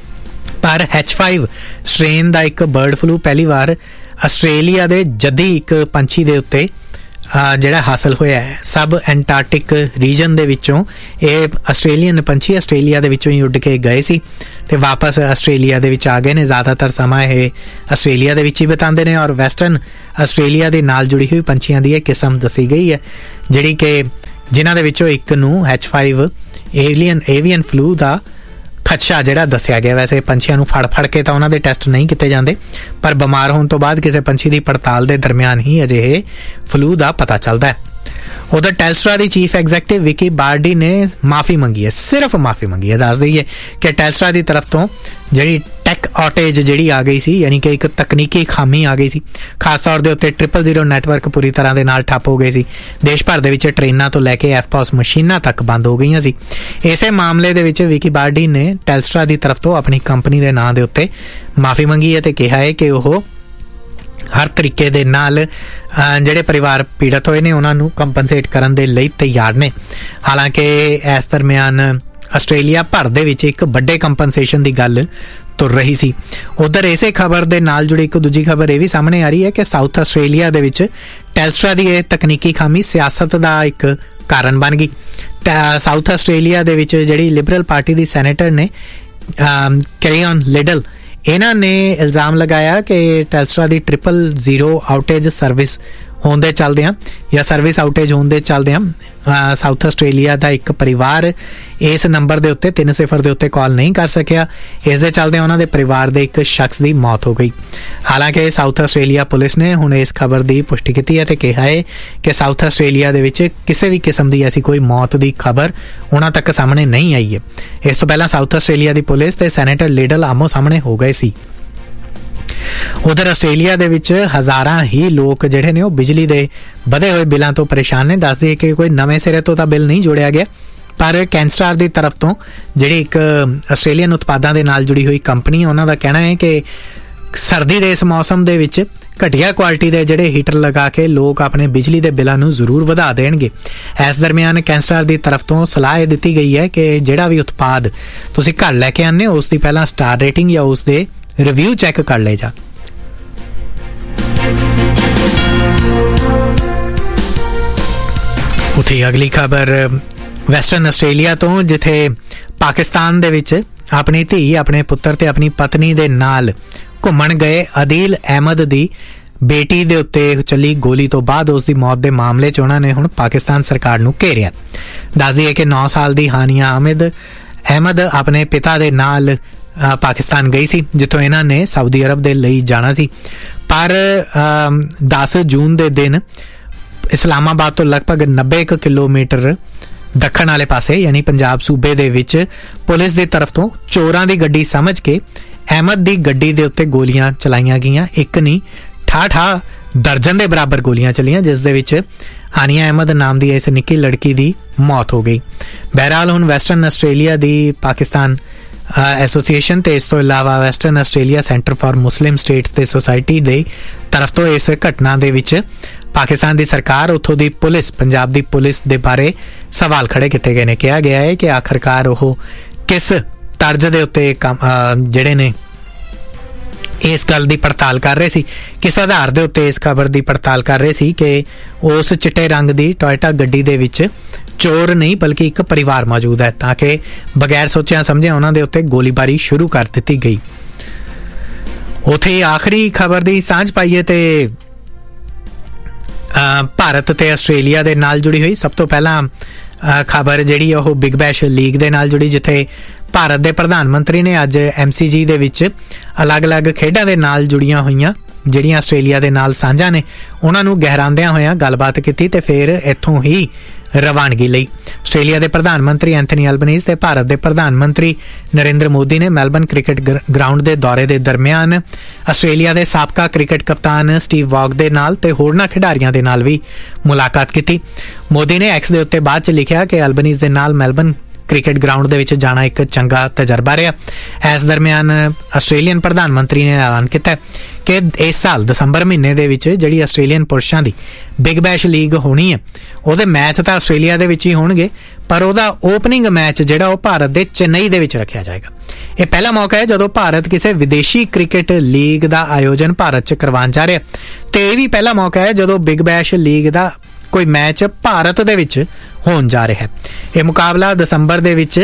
ਪਰ ਐਚ ਫਾਈਵ ਸਟ੍ਰੇਨ ਦਾ ਇੱਕ ਬਰਡ ਫਲੂ ਪਹਿਲੀ ਵਾਰ ਆਸਟ੍ਰੇਲੀਆ ਦੇ ਜੱਦੀ ਇੱਕ ਪੰਛੀ ਦੇ ਉੱਤੇ ਜਿਹੜਾ ਹਾਸਲ ਹੋਇਆ ਹੈ। ਸਬ ਐਂਟਾਰਕਟਿਕ ਰੀਜਨ ਦੇ ਵਿੱਚੋਂ ਇਹ ਆਸਟ੍ਰੇਲੀਅਨ ਪੰਛੀ ਆਸਟ੍ਰੇਲੀਆ ਦੇ ਵਿੱਚੋਂ ਹੀ ਉੱਡ ਕੇ ਗਏ ਸੀ ਤੇ ਵਾਪਸ ਆਸਟ੍ਰੇਲੀਆ ਦੇ ਵਿੱਚ ਆ ਗਏ ਨੇ। ਜ਼ਿਆਦਾਤਰ ਸਮਾਂ ਇਹ ਆਸਟ੍ਰੇਲੀਆ ਦੇ ਵਿੱਚ ਹੀ ਬਿਤਾਉਂਦੇ ਨੇ ਔਰ ਵੈਸਟਰਨ ਆਸਟ੍ਰੇਲੀਆ ਦੇ ਨਾਲ ਜੁੜੀ ਹੋਈ ਪੰਛੀਆਂ ਦੀ ਇਹ ਕਿਸਮ ਦੱਸੀ ਗਈ ਹੈ, ਜਿਹੜੀ ਕਿ ਜਿਨ੍ਹਾਂ ਦੇ ਵਿੱਚੋਂ ਇੱਕ ਨੂੰ H five alien avian flu ਦਾ ਖਦਸ਼ਾ ਜਿਹੜਾ ਦੱਸਿਆ ਗਿਆ। ਵੈਸੇ ਪੰਛੀਆਂ ਨੂੰ ਫੜ ਫੜ ਕੇ ਤਾਂ ਉਹਨਾਂ ਦੇ ਟੈਸਟ ਨਹੀਂ ਕੀਤੇ ਜਾਂਦੇ, ਪਰ ਬਿਮਾਰ ਹੋਣ ਤੋਂ ਬਾਅਦ ਕਿਸੇ ਪੰਛੀ ਦੀ ਪੜਤਾਲ ਦੇ ਦਰਮਿਆਨ ਹੀ ਅਜਿਹੇ ਫਲੂ ਦਾ ਪਤਾ ਚੱਲਦਾ ਹੈ। ਉਧਰ ਟੈਲਸਟਰਾ ਦੀ ਚੀਫ ਐਗਜ਼ੈਕਟਿਵ ਵਿਕੀ ਬਾਰਡੀ ਨੇ ਮਾਫੀ ਮੰਗੀ ਹੈ, ਸਿਰਫ ਮਾਫੀ ਮੰਗੀ ਹੈ। ਦੱਸ ਦਈਏ ਕਿ ਟੈਲਸਟਰਾ ਦੀ ਤਰਫ ਤੋਂ ਜਿਹੜੀ ਟੈਕ ਆਊਟੇਜ ਜਿਹੜੀ ਆ ਗਈ ਸੀ, ਯਾਨੀ ਕਿ ਇੱਕ ਤਕਨੀਕੀ ਖਾਮੀ ਆ ਗਈ ਸੀ, ਖਾਸ ਤੌਰ ਦੇ ਉੱਤੇ ਟ੍ਰਿਪਲ ਜ਼ੀਰੋ ਨੈਟਵਰਕ ਪੂਰੀ ਤਰ੍ਹਾਂ ਦੇ ਨਾਲ ਠੱਪ ਹੋ ਗਏ ਸੀ। ਦੇਸ਼ ਭਰ ਦੇ ਵਿੱਚ ਟ੍ਰੇਨਾਂ ਤੋਂ ਲੈ ਕੇ ਐਫਪੋਸ ਮਸ਼ੀਨਾਂ ਤੱਕ ਬੰਦ ਹੋ ਗਈਆਂ ਸੀ। ਇਸੇ ਮਾਮਲੇ ਦੇ ਵਿੱਚ ਵਿਕੀ ਬਾਰਡੀ ਨੇ ਟੈਲਸਟਰਾ ਦੀ ਤਰਫ ਤੋਂ ਆਪਣੀ ਕੰਪਨੀ ਦੇ ਨਾਂ ਦੇ ਉੱਤੇ ਮਾਫੀ ਮੰਗੀ ਹੈ ਤੇ ਕਿਹਾ ਹੈ ਕਿ ਉਹ ਹਰ ਤਰੀਕੇ ਦੇ ਨਾਲ ਜਿਹੜੇ ਪਰਿਵਾਰ ਪੀੜਤ ਹੋਏ ਨੇ ਉਹਨਾਂ ਨੂੰ ਕੰਪਨਸੇਟ ਕਰਨ ਦੇ ਲਈ ਤਿਆਰ ਨੇ। ਹਾਲਾਂਕਿ ਇਸ ਦਰਮਿਆਨ ਆਸਟ੍ਰੇਲੀਆ ਭਰ ਦੇ ਵਿੱਚ ਇੱਕ ਵੱਡੇ ਕੰਪਨਸੇਸ਼ਨ ਦੀ ਗੱਲ ਤੁਰ ਰਹੀ ਸੀ। ਉਧਰ ਇਸੇ ਖਬਰ ਦੇ ਨਾਲ ਜੁੜੀ ਇੱਕ ਦੂਜੀ ਖਬਰ ਇਹ ਵੀ ਸਾਹਮਣੇ ਆ ਰਹੀ ਹੈ ਕਿ ਸਾਊਥ ਆਸਟ੍ਰੇਲੀਆ ਦੇ ਵਿੱਚ ਟੈਲਸਟਰਾ ਦੀ ਇਹ ਤਕਨੀਕੀ ਖਾਮੀ ਸਿਆਸਤ ਦਾ ਇੱਕ ਕਾਰਨ ਬਣ ਗਈ। ਸਾਊਥ ਆਸਟ੍ਰੇਲੀਆ ਦੇ ਵਿੱਚ ਜਿਹੜੀ ਲਿਬਰਲ ਪਾਰਟੀ ਦੀ ਸੈਨੇਟਰ ਨੇ ਕੈਰੀਓਨ ਲਿਡਲ, ਇਹਨਾਂ ਨੇ ਇਲਜ਼ਾਮ ਲਗਾਇਆ ਕਿ ਟੈਲਸਟਰਾ ਦੀ ਟ੍ਰਿਪਲ ਜ਼ੀਰੋ ਆਊਟੇਜ ਸਰਵਿਸ ਹੋਣ ਦੇ ਚੱਲਦਿਆਂ ਜਾਂ ਸਰਵਿਸ ਆਊਟੇਜ ਹੋਣ ਦੇ ਚੱਲਦਿਆਂ ਸਾਊਥ ਆਸਟ੍ਰੇਲੀਆ ਦਾ ਇੱਕ ਪਰਿਵਾਰ ਇਸ ਨੰਬਰ ਦੇ ਉੱਤੇ ਤਿੰਨ ਸਿਫਰ ਦੇ ਉੱਤੇ ਕਾਲ ਨਹੀਂ ਕਰ ਸਕਿਆ। ਇਸ ਦੇ ਚੱਲਦਿਆਂ ਉਹਨਾਂ ਦੇ ਪਰਿਵਾਰ ਦੇ ਇੱਕ ਸ਼ਖਸ ਦੀ ਮੌਤ ਹੋ ਗਈ। ਹਾਲਾਂਕਿ ਸਾਊਥ ਆਸਟ੍ਰੇਲੀਆ ਪੁਲਿਸ ਨੇ ਹੁਣ ਇਸ ਖਬਰ ਦੀ ਪੁਸ਼ਟੀ ਕੀਤੀ ਹੈ ਤੇ ਕਿਹਾ ਹੈ ਕਿ ਸਾਊਥ ਆਸਟ੍ਰੇਲੀਆ ਦੇ ਵਿੱਚ ਕਿਸੇ ਵੀ ਕਿਸਮ ਦੀ ਐਸੀ ਕੋਈ ਮੌਤ ਦੀ ਖਬਰ ਉਹਨਾਂ ਤੱਕ ਸਾਹਮਣੇ ਨਹੀਂ ਆਈ ਹੈ। ਇਸ ਤੋਂ ਪਹਿਲਾਂ ਸਾਊਥ ਆਸਟ੍ਰੇਲੀਆ ਦੀ ਪੁਲਿਸ ਤੇ ਸੈਨੇਟਰ ਲਿਡਲ ਆਮੋ ਸਾਹਮਣੇ ਹੋ ਗਏ ਸੀ। ਉਧਰ ਆਸਟ੍ਰੇਲੀਆ ਦੇ ਵਿੱਚ ਹਜ਼ਾਰਾਂ ਹੀ ਲੋਕ ਜਿਹੜੇ ਨੇ ਉਹ ਬਿਜਲੀ ਦੇ ਵਧੇ ਹੋਏ ਬਿੱਲਾਂ ਤੋਂ ਪਰੇਸ਼ਾਨ ਨੇ। ਦੱਸ ਦਈਏ ਕਿ ਕੋਈ ਨਵੇਂ ਸਿਰੇ ਤੋਂ ਤਾਂ ਬਿੱਲ ਨਹੀਂ ਜੋੜਿਆ ਗਿਆ, ਪਰ ਕੈਨਸਟਾਰ ਦੀ ਤਰਫ ਤੋਂ ਜਿਹੜੀ ਇੱਕ ਆਸਟ੍ਰੇਲੀਅਨ ਉਤਪਾਦਾਂ ਦੇ ਨਾਲ ਜੁੜੀ ਹੋਈ ਕੰਪਨੀ, ਉਹਨਾਂ ਦਾ ਕਹਿਣਾ ਹੈ ਕਿ ਸਰਦੀ ਦੇ ਇਸ ਮੌਸਮ ਦੇ ਵਿੱਚ ਘਟੀਆ ਕੁਆਲਿਟੀ ਦੇ ਜਿਹੜੇ ਹੀਟਰ ਲਗਾ ਕੇ ਲੋਕ ਆਪਣੇ ਬਿਜਲੀ ਦੇ ਬਿੱਲਾਂ ਨੂੰ ਜ਼ਰੂਰ ਵਧਾ ਦੇਣਗੇ। ਇਸ ਦਰਮਿਆਨ ਕੈਨਸਟਾਰ ਦੀ ਤਰਫ ਤੋਂ ਸਲਾਹ ਇਹ ਦਿੱਤੀ ਗਈ ਹੈ ਕਿ ਜਿਹੜਾ ਵੀ ਉਤਪਾਦ ਤੁਸੀਂ ਘਰ ਲੈ ਕੇ ਆਉਂਦੇ ਹੋ ਉਸ ਦੀ ਪਹਿਲਾਂ ਸਟਾਰ ਰੇਟਿੰਗ ਜਾਂ ਉਸ ਦੇ ਰਿਵਿਊ ਚੈੱਕ ਕਰ ਲੈ ਜਾ। ਉੱਥੇ ਅਗਲੀ ਖਬਰ ਵੈਸਟਰਨ ਆਸਟ੍ਰੇਲੀਆ ਤੋਂ, ਜਿੱਥੇ ਪਾਕਿਸਤਾਨ ਦੇ ਵਿੱਚ ਆਪਣੀ ਧੀ, ਆਪਣੇ ਪੁੱਤਰ ਤੇ ਆਪਣੀ ਪਤਨੀ ਦੇ ਨਾਲ ਘੁੰਮਣ ਗਏ ਅਦੀਲ ਅਹਿਮਦ ਦੀ ਬੇਟੀ ਦੇ ਉੱਤੇ ਚੱਲੀ ਗੋਲੀ ਤੋਂ ਬਾਅਦ ਉਸ ਦੀ ਮੌਤ ਦੇ ਮਾਮਲੇ 'ਚ ਉਹਨਾਂ ਨੇ ਹੁਣ ਪਾਕਿਸਤਾਨ ਸਰਕਾਰ ਨੂੰ ਘੇਰਿਆ। ਦੱਸ ਦਈਏ ਕਿ ਨੌ ਸਾਲ ਦੀ ਹਾਨੀਆ ਅਹਿਮਦ ਅਹਿਮਦ ਆਪਣੇ ਪਿਤਾ ਦੇ ਨਾਲ ਪਾਕਿਸਤਾਨ ਗਈ ਸੀ, ਜਿੱਥੋਂ ਇਹਨਾਂ ਨੇ ਸਾਊਦੀ ਅਰਬ ਦੇ ਲਈ ਜਾਣਾ ਸੀ। ਪਰ ਦਸ ਜੂਨ ਦੇ ਦਿਨ ਇਸਲਾਮਾਬਾਦ ਤੋਂ ਲਗਭਗ ਨੱਬੇ ਕਿਲੋਮੀਟਰ ਦੱਖਣ ਵਾਲੇ ਪਾਸੇ ਯਾਨੀ ਪੰਜਾਬ ਸੂਬੇ ਦੇ ਵਿੱਚ ਪੁਲਿਸ ਦੀ ਤਰਫ ਤੋਂ ਚੋਰਾਂ ਦੀ ਗੱਡੀ ਸਮਝ ਕੇ ਅਹਿਮਦ ਦੀ ਗੱਡੀ ਦੇ ਉੱਤੇ ਗੋਲੀਆਂ ਚਲਾਈਆਂ ਗਈਆਂ। ਇੱਕ ਨਹੀਂ ਠਾ ਠਾ ਦਰਜਨ ਦੇ ਬਰਾਬਰ ਗੋਲੀਆਂ ਚੱਲੀਆਂ, ਜਿਸ ਦੇ ਵਿੱਚ ਹਾਨੀਆ ਅਹਿਮਦ ਨਾਮ ਦੀ ਇਸ ਨਿੱਕੀ ਲੜਕੀ ਦੀ ਮੌਤ ਹੋ ਗਈ। ਬਹਰਹਾਲ ਹੁਣ ਵੈਸਟਰਨ ਆਸਟ੍ਰੇਲੀਆ ਦੀ ਪਾਕਿਸਤਾਨ ਐਸੋਸੀਏਸ਼ਨ ਤੇ ਇਸ ਤੋਂ ਇਲਾਵਾ western Australia centre for Muslim status ਤੇ ਸੁਸਾਇਟੀ ਦੇ ਤਰਫ ਤੋਂ ਇਸ ਘਟਨਾ ਦੇ ਵਿੱਚ ਪਾਕਿਸਤਾਨ ਦੀ ਸਰਕਾਰ, ਉੱਥੋਂ ਦੀ ਪੁਲਿਸ, ਪੰਜਾਬ ਦੀ ਪੁਲਿਸ ਦੇ ਬਾਰੇ ਸਵਾਲ ਖੜੇ ਕੀਤੇ ਗਏ ਨੇ। ਕਿਹਾ ਗਿਆ ਹੈ ਕਿ ਆਖਰਕਾਰ ਉਹ ਕਿਸ ਤਰਜ਼ ਦੇ ਉੱਤੇ ਜਿਹੜੇ ਨੇ ਇਸ ਗੱਲ ਦੀ ਪੜਤਾਲ ਕਰ ਰਹੇ ਸੀ, ਕਿਸ ਆਧਾਰ ਦੇ ਉੱਤੇ ਇਸ ਖਬਰ ਦੀ ਪੜਤਾਲ ਕਰ ਰਹੇ ਸੀ ਕਿ ਉਸ ਚਿੱਟੇ ਰੰਗ ਦੀ ਟੋਇਟਾ ਗੱਡੀ ਦੇ ਵਿੱਚ ਚੋਰ ਨਹੀਂ ਬਲਕਿ ਇੱਕ ਪਰਿਵਾਰ ਮੌਜੂਦ ਹੈ, ਤਾਂ ਕਿ ਬਗੈਰ ਸੋਚਿਆ ਸਮਝਿਆ ਉਹਨਾਂ ਦੇ ਉੱਤੇ ਗੋਲੀਬਾਰੀ ਸ਼ੁਰੂ ਕਰ ਦਿੱਤੀ ਗਈ। ਉੱਥੇ ਆਖਰੀ ਖਬਰ ਦੀ ਸਾਂਝ ਪਾਈਏ ਤੇ ਭਾਰਤ ਤੇ ਆਸਟ੍ਰੇਲੀਆ ਦੇ ਨਾਲ ਜੁੜੀ ਹੋਈ। ਸਭ ਤੋਂ ਪਹਿਲਾਂ ਖਬਰ ਜਿਹੜੀ ਉਹ ਬਿਗ ਬੈਸ਼ ਲੀਗ ਦੇ ਨਾਲ ਜੁੜੀ, ਜਿੱਥੇ ਭਾਰਤ ਦੇ ਪ੍ਰਧਾਨ ਮੰਤਰੀ ਨੇ ਅੱਜ ਐਮ ਸੀ ਜੀ ਦੇ ਵਿੱਚ ਅਲੱਗ-ਅਲੱਗ ਖੇਡਾਂ ਦੇ ਨਾਲ ਜੁੜੀਆਂ ਹੋਈਆਂ ਜਿਹੜੀਆਂ ਆਸਟ੍ਰੇਲੀਆ ਦੇ ਨਾਲ ਸਾਂਝਾ ਨੇ ਉਹਨਾਂ ਨੂੰ ਗਹਿਰਾਉਂਦਿਆਂ ਹੋਇਆਂ ਗੱਲਬਾਤ ਕੀਤੀ ਤੇ ਫਿਰ ਇੱਥੋਂ ਹੀ ਰਵਾਨਗੀ ਲਈ। ਆਸਟ੍ਰੇਲੀਆ ਦੇ ਪ੍ਰਧਾਨ ਮੰਤਰੀ ਐਂਥਨੀ ਐਲਬਨੀਜ਼ ਤੇ ਭਾਰਤ ਦੇ ਪ੍ਰਧਾਨ ਮੰਤਰੀ ਨਰਿੰਦਰ ਮੋਦੀ ਨੇ ਮੈਲਬਨ ਕ੍ਰਿਕਟ ਗਰਾਊਂਡ ਦੇ ਦੌਰੇ ਦੇ ਦਰਮਿਆਨ ਆਸਟ੍ਰੇਲੀਆ ਦੇ ਸਾਬਕਾ ਕ੍ਰਿਕਟ ਕਪਤਾਨ ਸਟੀਵ ਵਾਗ ਦੇ ਨਾਲ ਤੇ ਹੋਰਨਾਂ ਖਿਡਾਰੀਆਂ ਦੇ ਨਾਲ ਵੀ ਮੁਲਾਕਾਤ ਕੀਤੀ। ਮੋਦੀ ਨੇ ਐਕਸ ਦੇ ਉੱਤੇ ਬਾਅਦ ਚ ਲਿਖਿਆ ਕਿ ਐਲਬਨੀਜ਼ ਦੇ ਨਾਲ ਮੈਲਬਨ ਕ੍ਰਿਕਟ ਗਰਾਊਂਡ ਦੇ ਵਿੱਚ ਜਾਣਾ ਇੱਕ ਚੰਗਾ ਤਜਰਬਾ ਰਿਹਾ। ਇਸ ਦਰਮਿਆਨ ਆਸਟ੍ਰੇਲੀਅਨ ਪ੍ਰਧਾਨ ਮੰਤਰੀ ਨੇ ਐਲਾਨ ਕੀਤਾ ਕਿ ਇਸ ਸਾਲ ਦਸੰਬਰ ਮਹੀਨੇ ਦੇ ਵਿੱਚ ਜਿਹੜੀ ਆਸਟ੍ਰੇਲੀਅਨ ਪੁਰਸ਼ਾਂ ਦੀ ਬਿਗ ਬੈਸ਼ ਲੀਗ ਹੋਣੀ ਹੈ ਉਹਦੇ ਮੈਚ ਤਾਂ ਆਸਟ੍ਰੇਲੀਆ ਦੇ ਵਿੱਚ ਹੀ ਹੋਣਗੇ, ਪਰ ਉਹਦਾ ਓਪਨਿੰਗ ਮੈਚ ਜਿਹੜਾ ਉਹ ਭਾਰਤ ਦੇ ਚੇਨਈ ਦੇ ਵਿੱਚ ਰੱਖਿਆ ਜਾਏਗਾ। ਇਹ ਪਹਿਲਾ ਮੌਕਾ ਹੈ ਜਦੋਂ ਭਾਰਤ ਕਿਸੇ ਵਿਦੇਸ਼ੀ ਕ੍ਰਿਕਟ ਲੀਗ ਦਾ ਆਯੋਜਨ ਭਾਰਤ 'ਚ ਕਰਵਾਉਣ ਜਾ ਰਿਹਾ, ਤੇ ਇਹ ਵੀ ਪਹਿਲਾ ਮੌਕਾ ਹੈ ਜਦੋਂ ਬਿਗ ਬੈਸ਼ ਲੀਗ ਦਾ ਕੋਈ ਮੈਚ ਭਾਰਤ ਦੇ ਵਿੱਚ ਹੋਣ ਜਾ ਰਿਹਾ ਹੈ। ਇਹ ਮੁਕਾਬਲਾ ਦਸੰਬਰ ਦੇ ਵਿੱਚ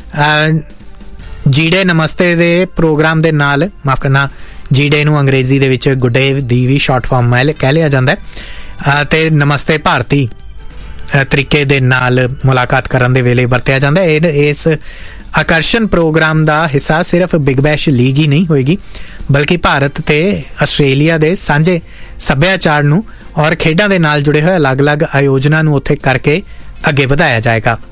ਜੀਡੇ ਨਮਸਤੇ ਦੇ ਪ੍ਰੋਗਰਾਮ ਦੇ ਨਾਲ, ਮਾਫ ਕਰਨਾ ਜੀਡੇ ਨੂੰ ਅੰਗਰੇਜ਼ੀ ਦੇ ਵਿੱਚ ਗੁੱਡ ਡੇ ਦੀ ਵੀ ਸ਼ਾਰਟ ਫਾਰਮ ਕਹਿ ਲਿਆ ਜਾਂਦਾ ਹੈ, ਤੇ ਨਮਸਤੇ ਭਾਰਤੀ ਤਰੀਕੇ ਦੇ ਨਾਲ ਮੁਲਾਕਾਤ ਕਰਨ ਦੇ ਵੇਲੇ ਵਰਤਿਆ ਜਾਂਦਾ ਹੈ। ਇਸ ਆਕਰਸ਼ਣ ਪ੍ਰੋਗਰਾਮ ਦਾ ਹਿੱਸਾ ਸਿਰਫ ਬਿਗ ਬੈਸ਼ ਲੀਗ ਹੀ ਨਹੀਂ ਹੋਏਗੀ, ਬਲਕਿ ਭਾਰਤ ਤੇ ਆਸਟ੍ਰੇਲੀਆ ਦੇ ਸਾਂਝੇ ਸੱਭਿਆਚਾਰ ਨੂੰ ਔਰ ਖੇਡਾਂ ਦੇ ਨਾਲ ਜੁੜੇ ਹੋਏ ਅਲੱਗ-ਅਲੱਗ ਆਯੋਜਨਾਂ ਨੂੰ ਉੱਥੇ ਕਰਕੇ ਅੱਗੇ ਵਧਾਇਆ ਜਾਏਗਾ।